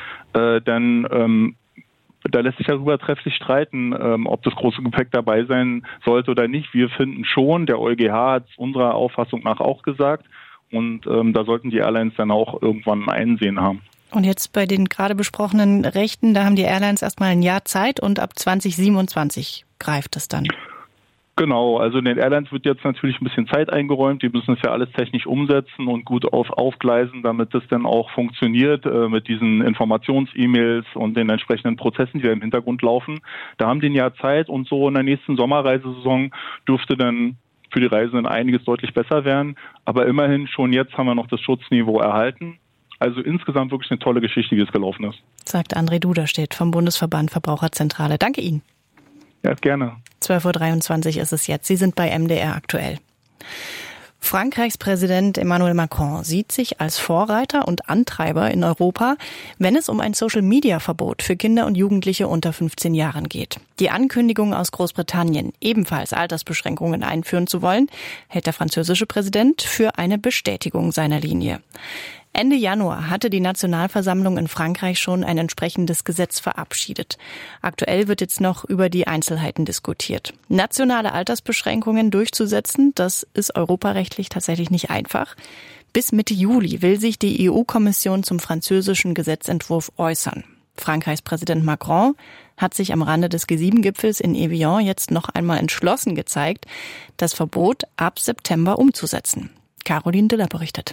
Denn da lässt sich darüber trefflich streiten, ob das große Gepäck dabei sein sollte oder nicht. Wir finden schon, der EuGH hat es unserer Auffassung nach auch gesagt. Und da sollten die Airlines dann auch irgendwann ein Einsehen haben. Und jetzt bei den gerade besprochenen Rechten, da haben die Airlines erstmal ein Jahr Zeit und ab 2027 greift es dann. Genau, also den Airlines wird jetzt natürlich ein bisschen Zeit eingeräumt. Die müssen es ja alles technisch umsetzen und gut aufgleisen, damit das dann auch funktioniert mit diesen Informations-E-Mails und den entsprechenden Prozessen, die da im Hintergrund laufen. Da haben die ein Jahr Zeit und so in der nächsten Sommerreisesaison dürfte dann für die Reisenden einiges deutlich besser werden. Aber immerhin schon jetzt haben wir noch das Schutzniveau erhalten. Also insgesamt wirklich eine tolle Geschichte, wie es gelaufen ist. Sagt André-Duderstedt vom Bundesverband Verbraucherzentrale. Danke Ihnen. Ja, gerne. 12.23 Uhr ist es jetzt. Sie sind bei MDR aktuell. Frankreichs Präsident Emmanuel Macron sieht sich als Vorreiter und Antreiber in Europa, wenn es um ein Social-Media-Verbot für Kinder und Jugendliche unter 15 Jahren geht. Die Ankündigung aus Großbritannien, ebenfalls Altersbeschränkungen einführen zu wollen, hält der französische Präsident für eine Bestätigung seiner Linie. Ende Januar hatte die Nationalversammlung in Frankreich schon ein entsprechendes Gesetz verabschiedet. Aktuell wird jetzt noch über die Einzelheiten diskutiert. Nationale Altersbeschränkungen durchzusetzen, das ist europarechtlich tatsächlich nicht einfach. Bis Mitte Juli will sich die EU-Kommission zum französischen Gesetzentwurf äußern. Frankreichs Präsident Macron hat sich am Rande des G7-Gipfels in Evian jetzt noch einmal entschlossen gezeigt, das Verbot ab September umzusetzen. Caroline Diller berichtet.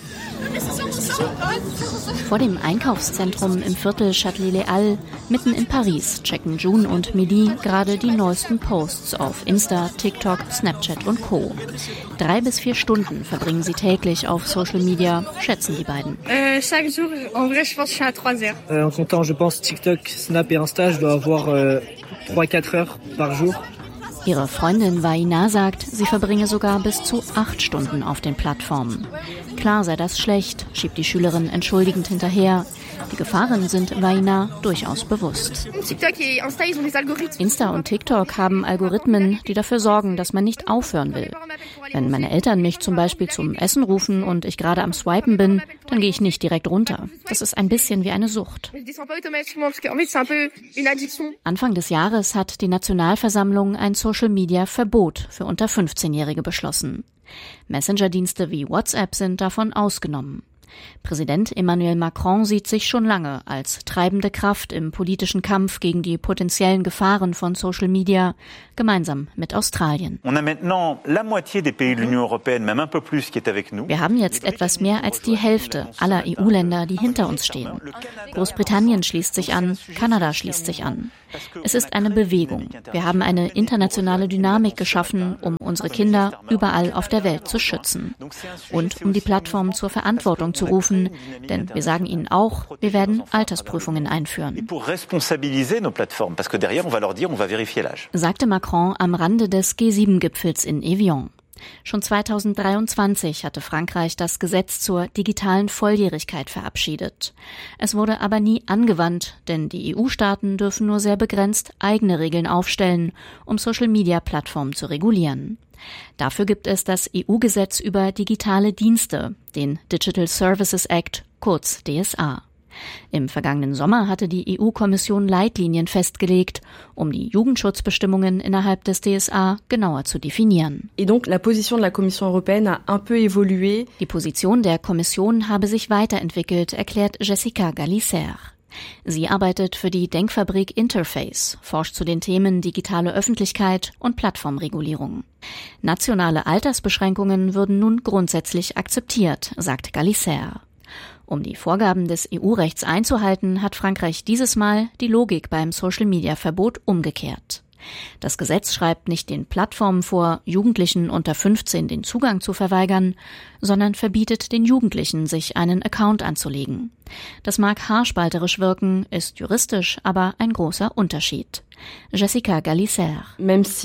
Vor dem Einkaufszentrum im Viertel Châtelet-Les-Halles, mitten in Paris, checken June und Midi gerade die neuesten Posts auf Insta, TikTok, Snapchat und Co. 3 bis 4 Stunden verbringen sie täglich auf Social Media, schätzen die beiden. Chaque jour, en vrai, je pense que je suis à 3 heures. En comptant, je pense, TikTok, Snap et Insta, je dois avoir 3-4 heures par jour. Ihre Freundin Vaina sagt, sie verbringe sogar bis zu 8 Stunden auf den Plattformen. Klar sei das schlecht, schiebt die Schülerin entschuldigend hinterher. Die Gefahren sind Vaina durchaus bewusst. Insta und TikTok haben Algorithmen, die dafür sorgen, dass man nicht aufhören will. Wenn meine Eltern mich zum Beispiel zum Essen rufen und ich gerade am Swipen bin, dann gehe ich nicht direkt runter. Das ist ein bisschen wie eine Sucht. Anfang des Jahres hat die Nationalversammlung ein Social-Media-Verbot für unter 15-Jährige beschlossen. Messenger-Dienste wie WhatsApp sind davon ausgenommen. Präsident Emmanuel Macron sieht sich schon lange als treibende Kraft im politischen Kampf gegen die potenziellen Gefahren von Social Media, gemeinsam mit Australien. Wir haben jetzt etwas mehr als die Hälfte aller EU-Länder, die hinter uns stehen. Großbritannien schließt sich an, Kanada schließt sich an. Es ist eine Bewegung. Wir haben eine internationale Dynamik geschaffen, um unsere Kinder überall auf der Welt zu schützen. Und um die Plattformen zur Verantwortung zu rufen, denn wir sagen ihnen auch, wir werden Altersprüfungen einführen. Sagte Macron am Rande des G7-Gipfels in Evian. Schon 2023 hatte Frankreich das Gesetz zur digitalen Volljährigkeit verabschiedet. Es wurde aber nie angewandt, denn die EU-Staaten dürfen nur sehr begrenzt eigene Regeln aufstellen, um Social-Media-Plattformen zu regulieren. Dafür gibt es das EU-Gesetz über digitale Dienste, den Digital Services Act, kurz DSA. Im vergangenen Sommer hatte die EU-Kommission Leitlinien festgelegt, um die Jugendschutzbestimmungen innerhalb des DSA genauer zu definieren. Die Position der Kommission habe sich weiterentwickelt, erklärt Jessica Gallicer. Sie arbeitet für die Denkfabrik Interface, forscht zu den Themen digitale Öffentlichkeit und Plattformregulierung. Nationale Altersbeschränkungen würden nun grundsätzlich akzeptiert, sagt Gallicer. Um die Vorgaben des EU-Rechts einzuhalten, hat Frankreich dieses Mal die Logik beim Social-Media-Verbot umgekehrt. Das Gesetz schreibt nicht den Plattformen vor, Jugendlichen unter 15 den Zugang zu verweigern, sondern verbietet den Jugendlichen, sich einen Account anzulegen. Das mag haarspalterisch wirken, ist juristisch aber ein großer Unterschied. Jessica Gallicer. Selbst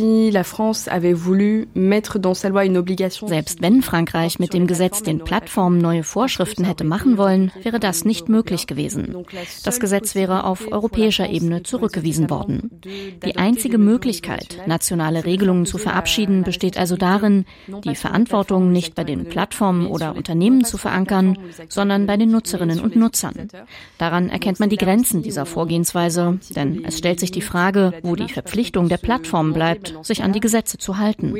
wenn Frankreich mit dem Gesetz den Plattformen neue Vorschriften hätte machen wollen, wäre das nicht möglich gewesen. Das Gesetz wäre auf europäischer Ebene zurückgewiesen worden. Die einzige Möglichkeit, nationale Regelungen zu verabschieden, besteht also darin, die Verantwortung nicht bei den Plattformen oder Unternehmen zu verankern, sondern bei den Nutzerinnen und Nutzern. Daran erkennt man die Grenzen dieser Vorgehensweise, denn es stellt sich die Frage, wo die Verpflichtung der Plattformen bleibt, sich an die Gesetze zu halten.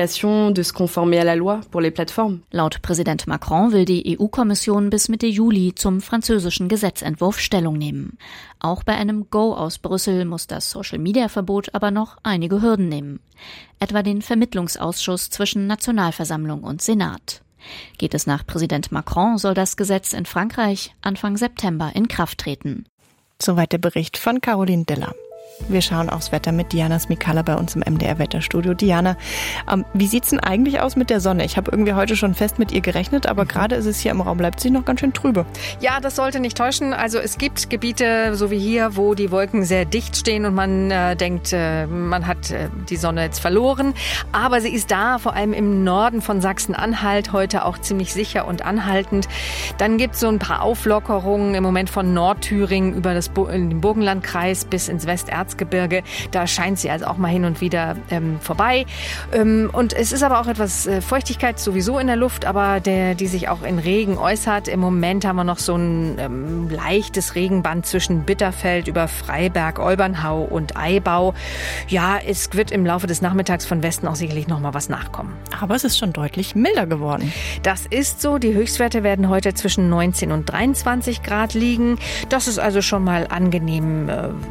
Laut Präsident Macron will die EU-Kommission bis Mitte Juli zum französischen Gesetzentwurf Stellung nehmen. Auch bei einem Go aus Brüssel muss das Social-Media-Verbot aber noch einige Hürden nehmen. Etwa den Vermittlungsausschuss zwischen Nationalversammlung und Senat. Geht es nach Präsident Macron, soll das Gesetz in Frankreich Anfang September in Kraft treten. Soweit der Bericht von Caroline Diller. Wir schauen aufs Wetter mit Diana Smikala bei uns im MDR-Wetterstudio. Diana, wie sieht's denn eigentlich aus mit der Sonne? Ich habe irgendwie heute schon fest mit ihr gerechnet, aber gerade ist es hier im Raum Leipzig noch ganz schön trübe. Ja, das sollte nicht täuschen. Also es gibt Gebiete, so wie hier, wo die Wolken sehr dicht stehen und man denkt, man hat die Sonne jetzt verloren. Aber sie ist da, vor allem im Norden von Sachsen-Anhalt, heute auch ziemlich sicher und anhaltend. Dann gibt es so ein paar Auflockerungen im Moment von Nordthüringen über den Burgenlandkreis bis ins Westerzgebirge. Da scheint sie also auch mal hin und wieder vorbei. Und es ist aber auch etwas Feuchtigkeit sowieso in der Luft, aber die sich auch in Regen äußert. Im Moment haben wir noch so ein leichtes Regenband zwischen Bitterfeld über Freiberg, Olbernhau und Eibau. Ja, es wird im Laufe des Nachmittags von Westen auch sicherlich noch mal was nachkommen. Aber es ist schon deutlich milder geworden. Das ist so. Die Höchstwerte werden heute zwischen 19 und 23 Grad liegen. Das ist also schon mal angenehm,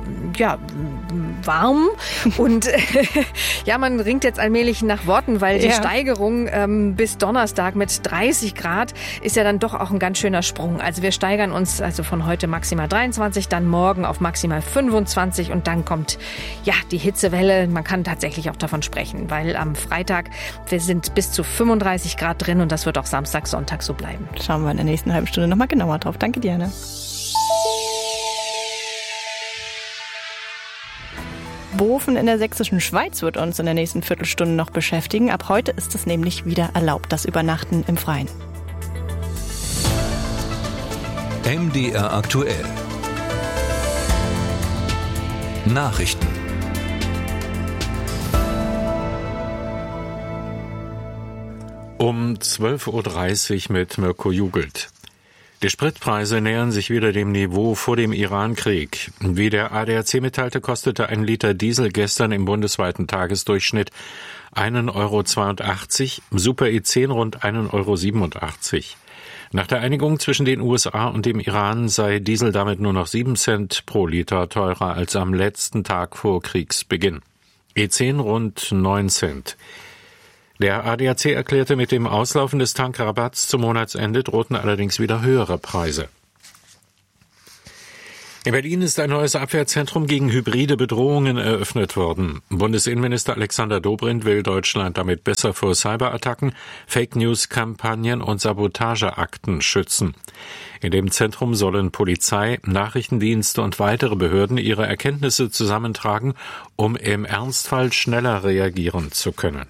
warm. Und ja, man ringt jetzt allmählich nach Worten, weil die Steigerung bis Donnerstag mit 30 Grad ist ja dann doch auch ein ganz schöner Sprung. Also wir steigern uns also von heute maximal 23, dann morgen auf maximal 25 und dann kommt ja die Hitzewelle. Man kann tatsächlich auch davon sprechen, weil am Freitag wir sind bis zu 35 Grad drin und das wird auch Samstag, Sonntag so bleiben. Schauen wir in der nächsten halben Stunde nochmal genauer drauf. Danke, Diana. Bofen in der sächsischen Schweiz wird uns in der nächsten Viertelstunde noch beschäftigen. Ab heute ist es nämlich wieder erlaubt, das Übernachten im Freien. MDR aktuell. Nachrichten. Um 12.30 Uhr mit Mirko Jugelt. Die Spritpreise nähern sich wieder dem Niveau vor dem Iran-Krieg. Wie der ADAC mitteilte, kostete ein Liter Diesel gestern im bundesweiten Tagesdurchschnitt 1,82 €, Super E10 rund 1,87 €. Nach der Einigung zwischen den USA und dem Iran sei Diesel damit nur noch 7 Cent pro Liter teurer als am letzten Tag vor Kriegsbeginn. E10 rund 9 Cent. Der ADAC erklärte, mit dem Auslaufen des Tankrabatts zum Monatsende drohten allerdings wieder höhere Preise. In Berlin ist ein neues Abwehrzentrum gegen hybride Bedrohungen eröffnet worden. Bundesinnenminister Alexander Dobrindt will Deutschland damit besser vor Cyberattacken, Fake-News-Kampagnen und Sabotageakten schützen. In dem Zentrum sollen Polizei, Nachrichtendienste und weitere Behörden ihre Erkenntnisse zusammentragen, um im Ernstfall schneller reagieren zu können.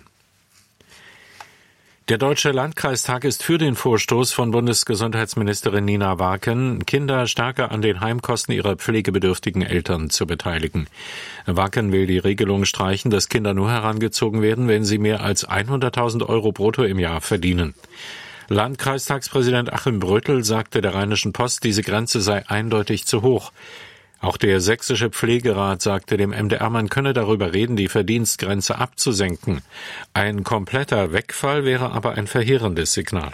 Der Deutsche Landkreistag ist für den Vorstoß von Bundesgesundheitsministerin Nina Waken, Kinder stärker an den Heimkosten ihrer pflegebedürftigen Eltern zu beteiligen. Waken will die Regelung streichen, dass Kinder nur herangezogen werden, wenn sie mehr als 100.000 € brutto im Jahr verdienen. Landkreistagspräsident Achim Bröttl sagte der Rheinischen Post, diese Grenze sei eindeutig zu hoch. Auch der Sächsische Pflegerat sagte dem MDR, man könne darüber reden, die Verdienstgrenze abzusenken. Ein kompletter Wegfall wäre aber ein verheerendes Signal.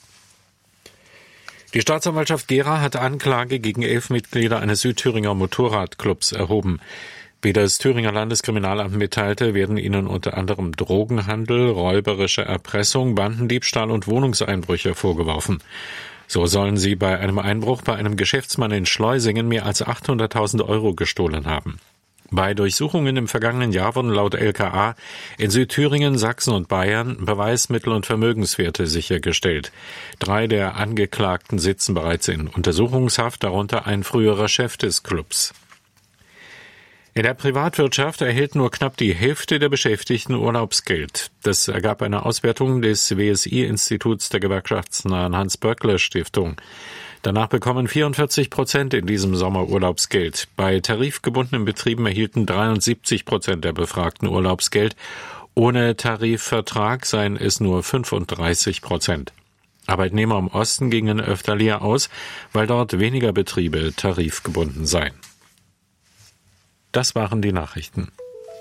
Die Staatsanwaltschaft Gera hat Anklage gegen 11 Mitglieder eines Südthüringer Motorradclubs erhoben. Wie das Thüringer Landeskriminalamt mitteilte, werden ihnen unter anderem Drogenhandel, räuberische Erpressung, Bandendiebstahl und Wohnungseinbrüche vorgeworfen. So sollen sie bei einem Einbruch bei einem Geschäftsmann in Schleusingen mehr als 800.000 € gestohlen haben. Bei Durchsuchungen im vergangenen Jahr wurden laut LKA in Südthüringen, Sachsen und Bayern Beweismittel und Vermögenswerte sichergestellt. 3 der Angeklagten sitzen bereits in Untersuchungshaft, darunter ein früherer Chef des Clubs. In der Privatwirtschaft erhält nur knapp die Hälfte der Beschäftigten Urlaubsgeld. Das ergab eine Auswertung des WSI-Instituts der gewerkschaftsnahen Hans-Böckler-Stiftung. Danach bekommen 44% in diesem Sommer Urlaubsgeld. Bei tarifgebundenen Betrieben erhielten 73% der Befragten Urlaubsgeld. Ohne Tarifvertrag seien es nur 35%. Arbeitnehmer im Osten gingen öfter leer aus, weil dort weniger Betriebe tarifgebunden seien. Das waren die Nachrichten.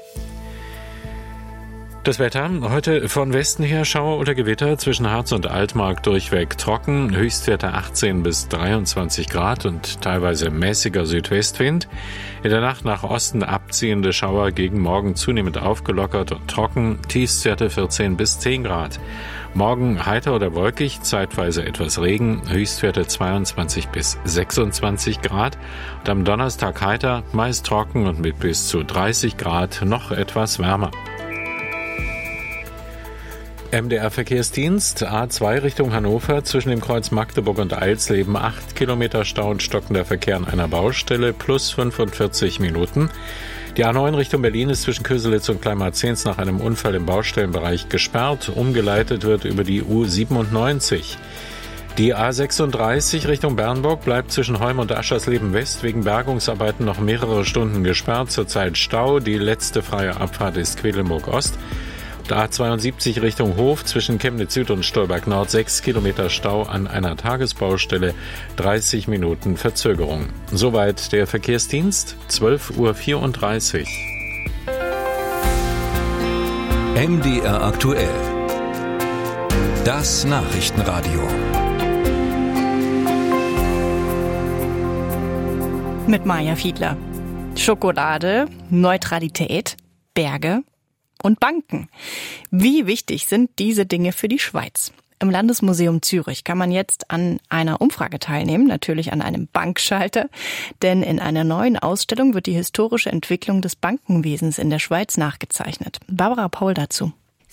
Das Wetter heute von Westen her Schauer oder Gewitter, zwischen Harz und Altmark durchweg trocken, Höchstwerte 18 bis 23 Grad und teilweise mäßiger Südwestwind. In der Nacht nach Osten abziehende Schauer, gegen Morgen zunehmend aufgelockert und trocken, Tiefstwerte 14 bis 10 Grad. Morgen heiter oder wolkig, zeitweise etwas Regen, Höchstwerte 22 bis 26 Grad. Und am Donnerstag heiter, meist trocken und mit bis zu 30 Grad noch etwas wärmer. MDR Verkehrsdienst, A2 Richtung Hannover, zwischen dem Kreuz Magdeburg und Eilsleben 8 Kilometer Stau und stockender Verkehr an einer Baustelle, plus 45 Minuten. Die A9 Richtung Berlin ist zwischen Köselitz und Kleinmarzens nach einem Unfall im Baustellenbereich gesperrt. Umgeleitet wird über die U97. Die A36 Richtung Bernburg bleibt zwischen Heum und Aschersleben West wegen Bergungsarbeiten noch mehrere Stunden gesperrt. Zurzeit Stau. Die letzte freie Abfahrt ist Quedlinburg Ost. Der A72 Richtung Hof zwischen Chemnitz Süd und Stolberg Nord 6 Kilometer Stau an einer Tagesbaustelle, 30 Minuten Verzögerung. Soweit der Verkehrsdienst, 12.34 Uhr. MDR aktuell. Das Nachrichtenradio. Mit Maja Fiedler. Schokolade, Neutralität, Berge und Banken. Wie wichtig sind diese Dinge für die Schweiz? Im Landesmuseum Zürich kann man jetzt an einer Umfrage teilnehmen, natürlich an einem Bankschalter, denn in einer neuen Ausstellung wird die historische Entwicklung des Bankenwesens in der Schweiz nachgezeichnet. Barbara Paul dazu.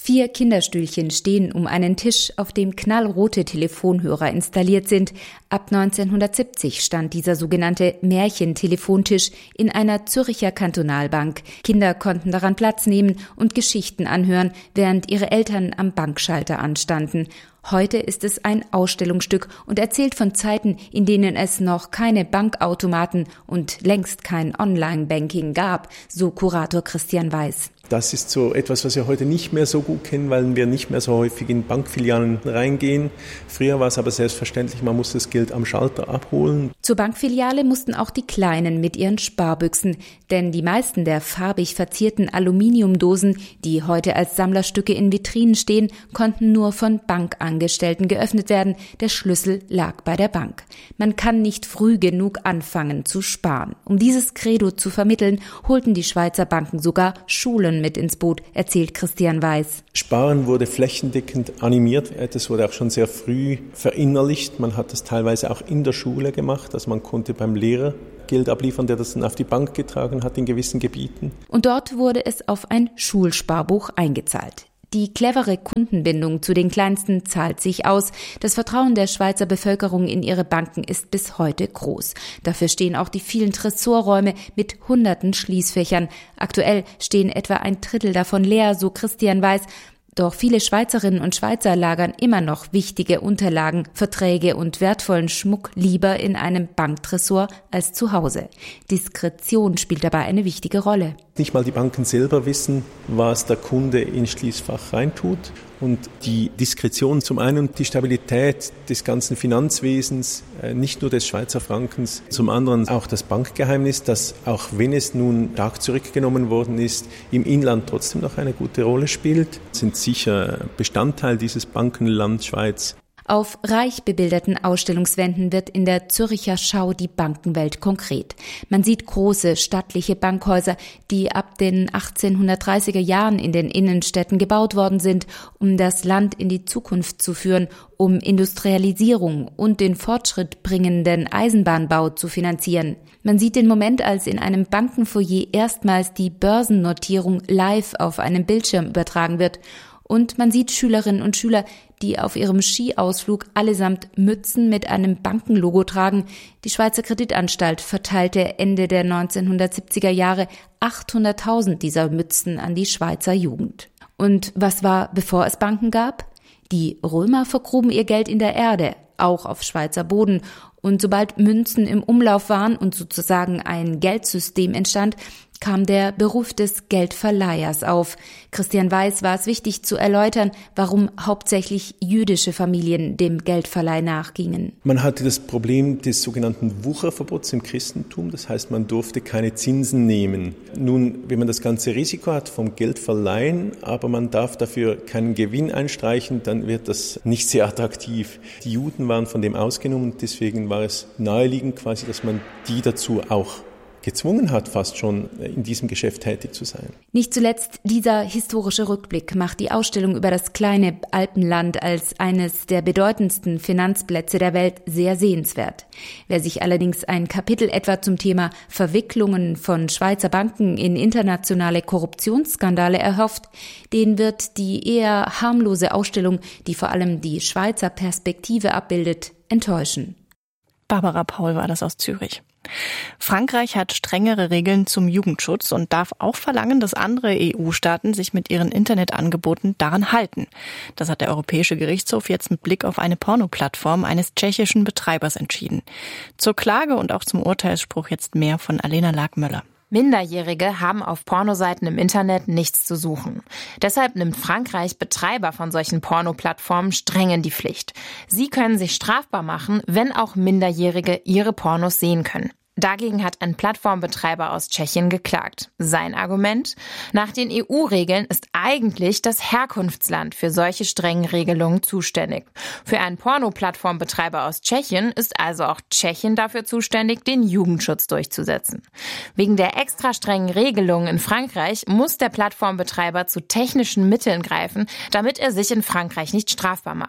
4 Kinderstühlchen stehen um einen Tisch, auf dem knallrote Telefonhörer installiert sind. Ab 1970 stand dieser sogenannte Märchentelefontisch in einer Zürcher Kantonalbank. Kinder konnten daran Platz nehmen und Geschichten anhören, während ihre Eltern am Bankschalter anstanden. Heute ist es ein Ausstellungsstück und erzählt von Zeiten, in denen es noch keine Bankautomaten und längst kein Online-Banking gab, so Kurator Christian Weiß. Das ist so etwas, was wir heute nicht mehr so gut kennen, weil wir nicht mehr so häufig in Bankfilialen reingehen. Früher war es aber selbstverständlich, man musste das Geld am Schalter abholen. Zur Bankfiliale mussten auch die Kleinen mit ihren Sparbüchsen, denn die meisten der farbig verzierten Aluminiumdosen, die heute als Sammlerstücke in Vitrinen stehen, konnten nur von Bankangestellten geöffnet werden. Der Schlüssel lag bei der Bank. Man kann nicht früh genug anfangen zu sparen. Um dieses Credo zu vermitteln, holten die Schweizer Banken sogar Schulen mit ins Boot, erzählt Christian Weiß. Sparen wurde flächendeckend animiert. Das wurde auch schon sehr früh verinnerlicht. Man hat das teilweise auch in der Schule gemacht. Also man konnte beim Lehrer Geld abliefern, der das dann auf die Bank getragen hat in gewissen Gebieten. Und dort wurde es auf ein Schulsparbuch eingezahlt. Die clevere Kundenbindung zu den Kleinsten zahlt sich aus. Das Vertrauen der Schweizer Bevölkerung in ihre Banken ist bis heute groß. Dafür stehen auch die vielen Tresorräume mit hunderten Schließfächern. Aktuell stehen etwa 1/3 davon leer, so Christian Weiß. Doch viele Schweizerinnen und Schweizer lagern immer noch wichtige Unterlagen, Verträge und wertvollen Schmuck lieber in einem Banktresor als zu Hause. Diskretion spielt dabei eine wichtige Rolle. Nicht mal die Banken selber wissen, was der Kunde ins Schließfach reintut. Und die Diskretion zum einen und die Stabilität des ganzen Finanzwesens, nicht nur des Schweizer Frankens, zum anderen auch das Bankgeheimnis, das, auch wenn es nun stark zurückgenommen worden ist, im Inland trotzdem noch eine gute Rolle spielt, sind sicher Bestandteil dieses Bankenland Schweiz. Auf reich bebilderten Ausstellungswänden wird in der Zürcher Schau die Bankenwelt konkret. Man sieht große, stattliche Bankhäuser, die ab den 1830er Jahren in den Innenstädten gebaut worden sind, um das Land in die Zukunft zu führen, um Industrialisierung und den fortschrittbringenden Eisenbahnbau zu finanzieren. Man sieht den Moment, als in einem Bankenfoyer erstmals die Börsennotierung live auf einem Bildschirm übertragen wird. Und man sieht Schülerinnen und Schüler, die auf ihrem Skiausflug allesamt Mützen mit einem Bankenlogo tragen. Die Schweizer Kreditanstalt verteilte Ende der 1970er Jahre 800.000 dieser Mützen an die Schweizer Jugend. Und was war, bevor es Banken gab? Die Römer vergruben ihr Geld in der Erde, auch auf Schweizer Boden. Und sobald Münzen im Umlauf waren und sozusagen ein Geldsystem entstand, kam der Beruf des Geldverleihers auf. Christian Weiß war es wichtig zu erläutern, warum hauptsächlich jüdische Familien dem Geldverleih nachgingen. Man hatte das Problem des sogenannten Wucherverbots im Christentum. Das heißt, man durfte keine Zinsen nehmen. Nun, wenn man das ganze Risiko hat vom Geldverleihen, aber man darf dafür keinen Gewinn einstreichen, dann wird das nicht sehr attraktiv. Die Juden waren von dem ausgenommen und deswegen war es naheliegend quasi, dass man die dazu auch gezwungen hat, fast schon in diesem Geschäft tätig zu sein. Nicht zuletzt dieser historische Rückblick macht die Ausstellung über das kleine Alpenland als eines der bedeutendsten Finanzplätze der Welt sehr sehenswert. Wer sich allerdings ein Kapitel etwa zum Thema Verwicklungen von Schweizer Banken in internationale Korruptionsskandale erhofft, den wird die eher harmlose Ausstellung, die vor allem die Schweizer Perspektive abbildet, enttäuschen. Barbara Paul war das aus Zürich. Frankreich hat strengere Regeln zum Jugendschutz und darf auch verlangen, dass andere EU-Staaten sich mit ihren Internetangeboten daran halten. Das hat der Europäische Gerichtshof jetzt mit Blick auf eine Pornoplattform eines tschechischen Betreibers entschieden. Zur Klage und auch zum Urteilsspruch jetzt mehr von Alena Lag-Möller. Minderjährige haben auf Pornoseiten im Internet nichts zu suchen. Deshalb nimmt Frankreich Betreiber von solchen Pornoplattformen streng in die Pflicht. Sie können sich strafbar machen, wenn auch Minderjährige ihre Pornos sehen können. Dagegen hat ein Plattformbetreiber aus Tschechien geklagt. Sein Argument? Nach den EU-Regeln ist eigentlich das Herkunftsland für solche strengen Regelungen zuständig. Für einen Porno-Plattformbetreiber aus Tschechien ist also auch Tschechien dafür zuständig, den Jugendschutz durchzusetzen. Wegen der extra strengen Regelungen in Frankreich muss der Plattformbetreiber zu technischen Mitteln greifen, damit er sich in Frankreich nicht strafbar macht.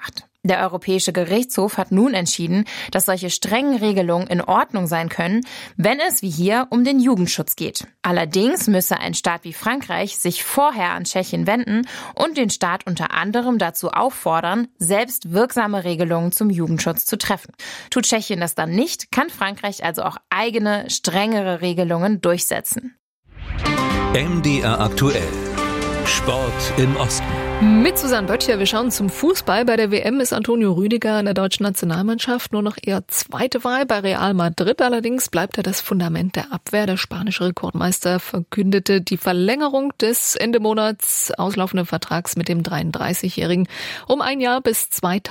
Der Europäische Gerichtshof hat nun entschieden, dass solche strengen Regelungen in Ordnung sein können, wenn es wie hier um den Jugendschutz geht. Allerdings müsse ein Staat wie Frankreich sich vorher an Tschechien wenden und den Staat unter anderem dazu auffordern, selbst wirksame Regelungen zum Jugendschutz zu treffen. Tut Tschechien das dann nicht, kann Frankreich also auch eigene, strengere Regelungen durchsetzen. MDR aktuell. Sport im Osten. Mit Susanne Böttcher, wir schauen zum Fußball. Bei der WM ist Antonio Rüdiger in der deutschen Nationalmannschaft nur noch eher zweite Wahl. Bei Real Madrid allerdings bleibt er das Fundament der Abwehr. Der spanische Rekordmeister verkündete die Verlängerung des Ende Monats auslaufenden Vertrags mit dem 33-Jährigen um ein Jahr bis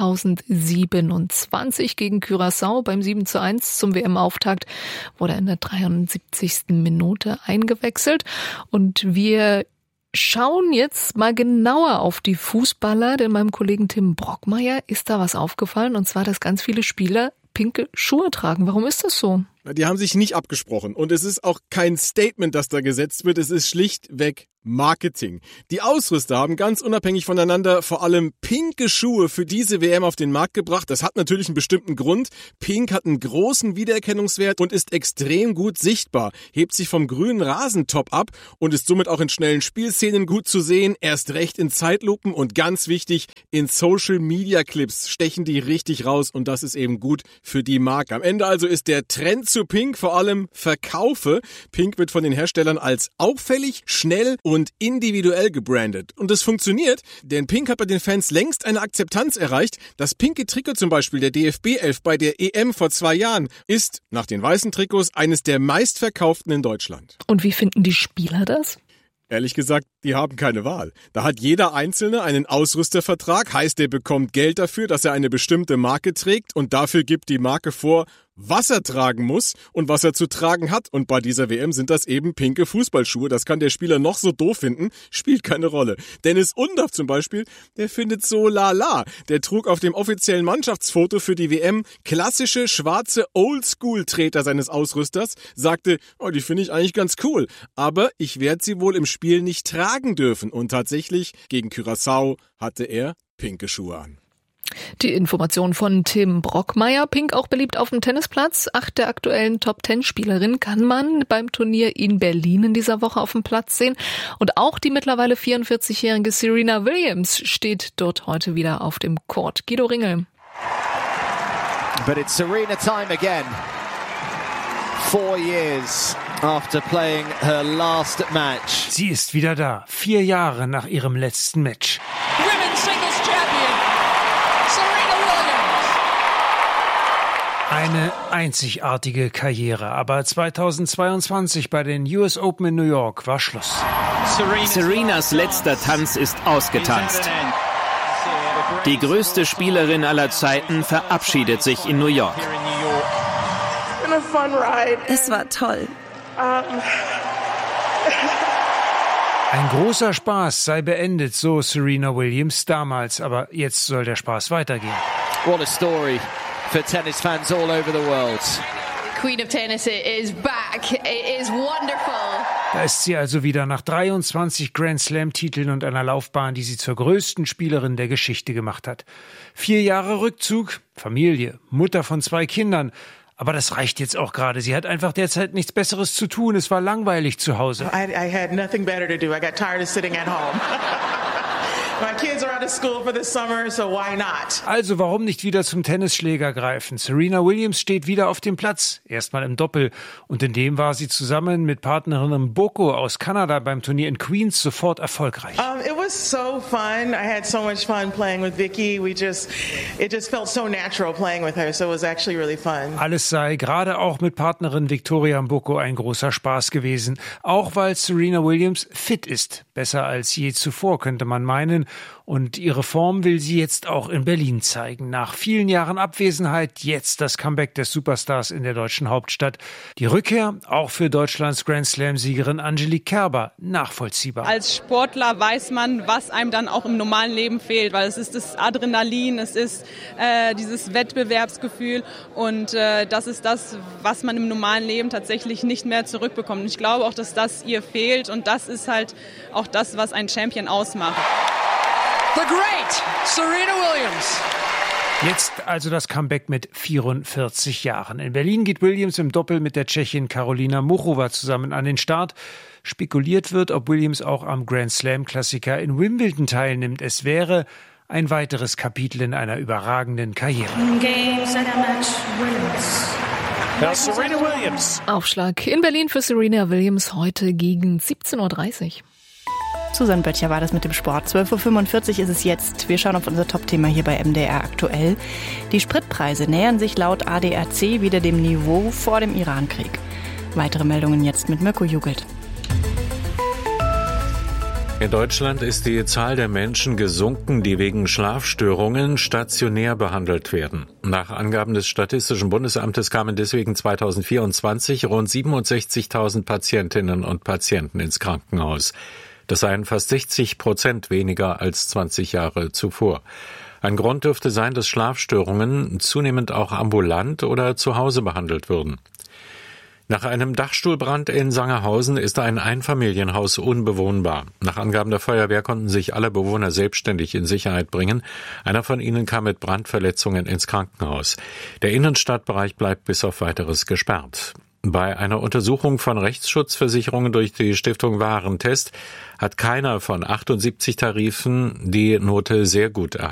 2027 gegen Curaçao. Beim 7:1 zum WM-Auftakt wurde er in der 73. Minute eingewechselt. Und wir schauen jetzt mal genauer auf die Fußballer, denn meinem Kollegen Tim Brockmeier ist da was aufgefallen, und zwar, dass ganz viele Spieler pinke Schuhe tragen. Warum ist das so? Die haben sich nicht abgesprochen und es ist auch kein Statement, das da gesetzt wird, es ist schlichtweg Marketing. Die Ausrüster haben ganz unabhängig voneinander vor allem pinke Schuhe für diese WM auf den Markt gebracht. Das hat natürlich einen bestimmten Grund. Pink hat einen großen Wiedererkennungswert und ist extrem gut sichtbar, hebt sich vom grünen Rasentop ab und ist somit auch in schnellen Spielszenen gut zu sehen, erst recht in Zeitlupen und ganz wichtig, in Social-Media-Clips stechen die richtig raus und das ist eben gut für die Marke. Am Ende also ist der Trend zu Pink vor allem Verkaufe. Pink wird von den Herstellern als auffällig, schnell und individuell gebrandet. Und es funktioniert, denn Pink hat bei den Fans längst eine Akzeptanz erreicht. Das pinke Trikot zum Beispiel der DFB-11 bei der EM vor 2 Jahren ist, nach den weißen Trikots, eines der meistverkauften in Deutschland. Und wie finden die Spieler das? Ehrlich gesagt, die haben keine Wahl. Da hat jeder Einzelne einen Ausrüstervertrag, heißt, er bekommt Geld dafür, dass er eine bestimmte Marke trägt und dafür gibt die Marke vor, was er tragen muss und was er zu tragen hat. Und bei dieser WM sind das eben pinke Fußballschuhe. Das kann der Spieler noch so doof finden, spielt keine Rolle. Dennis Undaff zum Beispiel, der findet so lala. Der trug auf dem offiziellen Mannschaftsfoto für die WM klassische schwarze Oldschool-Treter seines Ausrüsters, sagte, oh, die finde ich eigentlich ganz cool, aber ich werde sie wohl im Spiel nicht tragen dürfen. Und tatsächlich, gegen Curaçao hatte er pinke Schuhe an. Die Information von Tim Brockmeier. Pink auch beliebt auf dem Tennisplatz. 8 der aktuellen Top-10-Spielerinnen kann man beim Turnier in Berlin in dieser Woche auf dem Platz sehen. Und auch die mittlerweile 44-jährige Serena Williams steht dort heute wieder auf dem Court. Guido Ringel. But it's Serena time again. 4 years after playing her last match. Sie ist wieder da. 4 Jahre nach ihrem letzten Match. Women's Singles Champion. Serena Williams. Eine einzigartige Karriere, aber 2022 bei den US Open in New York war Schluss. Serenas letzter Tanz ist ausgetanzt. Die größte Spielerin aller Zeiten verabschiedet sich in New York. Es war toll. Ein großer Spaß sei beendet, so Serena Williams damals, aber jetzt soll der Spaß weitergehen. What a story for tennis fans all over the world. Queen of Tennis is back. It is wonderful. Da ist sie also wieder nach 23 Grand Slam-Titeln und einer Laufbahn, die sie zur größten Spielerin der Geschichte gemacht hat. 4 Jahre Rückzug, Familie, Mutter von 2 Kindern. Aber das reicht jetzt auch gerade. Sie hat einfach derzeit nichts Besseres zu tun. Es war langweilig zu Hause. I had nothing better to do. I got tired of sitting at home. My kids are out of school for the summer, so why not? Also warum nicht wieder zum Tennisschläger greifen? Serena Williams steht wieder auf dem Platz, erstmal im Doppel. Und in dem war sie zusammen mit Partnerin Mboko aus Kanada beim Turnier in Queens sofort erfolgreich. It was so fun. I had so much fun playing with Vicky. It just felt so natural playing with her, so it was actually really fun. Alles sei gerade auch mit Partnerin Victoria Mboko ein großer Spaß gewesen. Auch weil Serena Williams fit ist. Besser als je zuvor, könnte man meinen. Und ihre Form will sie jetzt auch in Berlin zeigen. Nach vielen Jahren Abwesenheit jetzt das Comeback des Superstars in der deutschen Hauptstadt. Die Rückkehr auch für Deutschlands Grand Slam-Siegerin Angelique Kerber nachvollziehbar. Als Sportler weiß man, was einem dann auch im normalen Leben fehlt, weil es ist das Adrenalin, es ist dieses Wettbewerbsgefühl und das ist das, was man im normalen Leben tatsächlich nicht mehr zurückbekommt. Und ich glaube auch, dass das ihr fehlt und das ist halt auch das, was einen Champion ausmacht. The great Serena Williams Jetzt also das Comeback mit 44 Jahren. In Berlin geht Williams im Doppel mit der Tschechin Karolina Muchova zusammen an den Start. Spekuliert wird, ob Williams auch am Grand Slam-Klassiker in Wimbledon teilnimmt. Es wäre ein weiteres Kapitel in einer überragenden Karriere. Serena Williams. Aufschlag in Berlin für Serena Williams heute gegen 17:30 Uhr. Susanne Böttcher war das mit dem Sport. 12:45 Uhr ist es jetzt. Wir schauen auf unser Top-Thema hier bei MDR aktuell. Die Spritpreise nähern sich laut ADAC wieder dem Niveau vor dem Irankrieg. Weitere Meldungen jetzt mit Mirko Jugelt. In Deutschland ist die Zahl der Menschen gesunken, die wegen Schlafstörungen stationär behandelt werden. Nach Angaben des Statistischen Bundesamtes kamen deswegen 2024 rund 67.000 Patientinnen und Patienten ins Krankenhaus. Das seien fast 60% weniger als 20 Jahre zuvor. Ein Grund dürfte sein, dass Schlafstörungen zunehmend auch ambulant oder zu Hause behandelt würden. Nach einem Dachstuhlbrand in Sangerhausen ist ein Einfamilienhaus unbewohnbar. Nach Angaben der Feuerwehr konnten sich alle Bewohner selbstständig in Sicherheit bringen. Einer von ihnen kam mit Brandverletzungen ins Krankenhaus. Der Innenstadtbereich bleibt bis auf Weiteres gesperrt. Bei einer Untersuchung von Rechtsschutzversicherungen durch die Stiftung Warentest hat keiner von 78 Tarifen die Note sehr gut erhalten.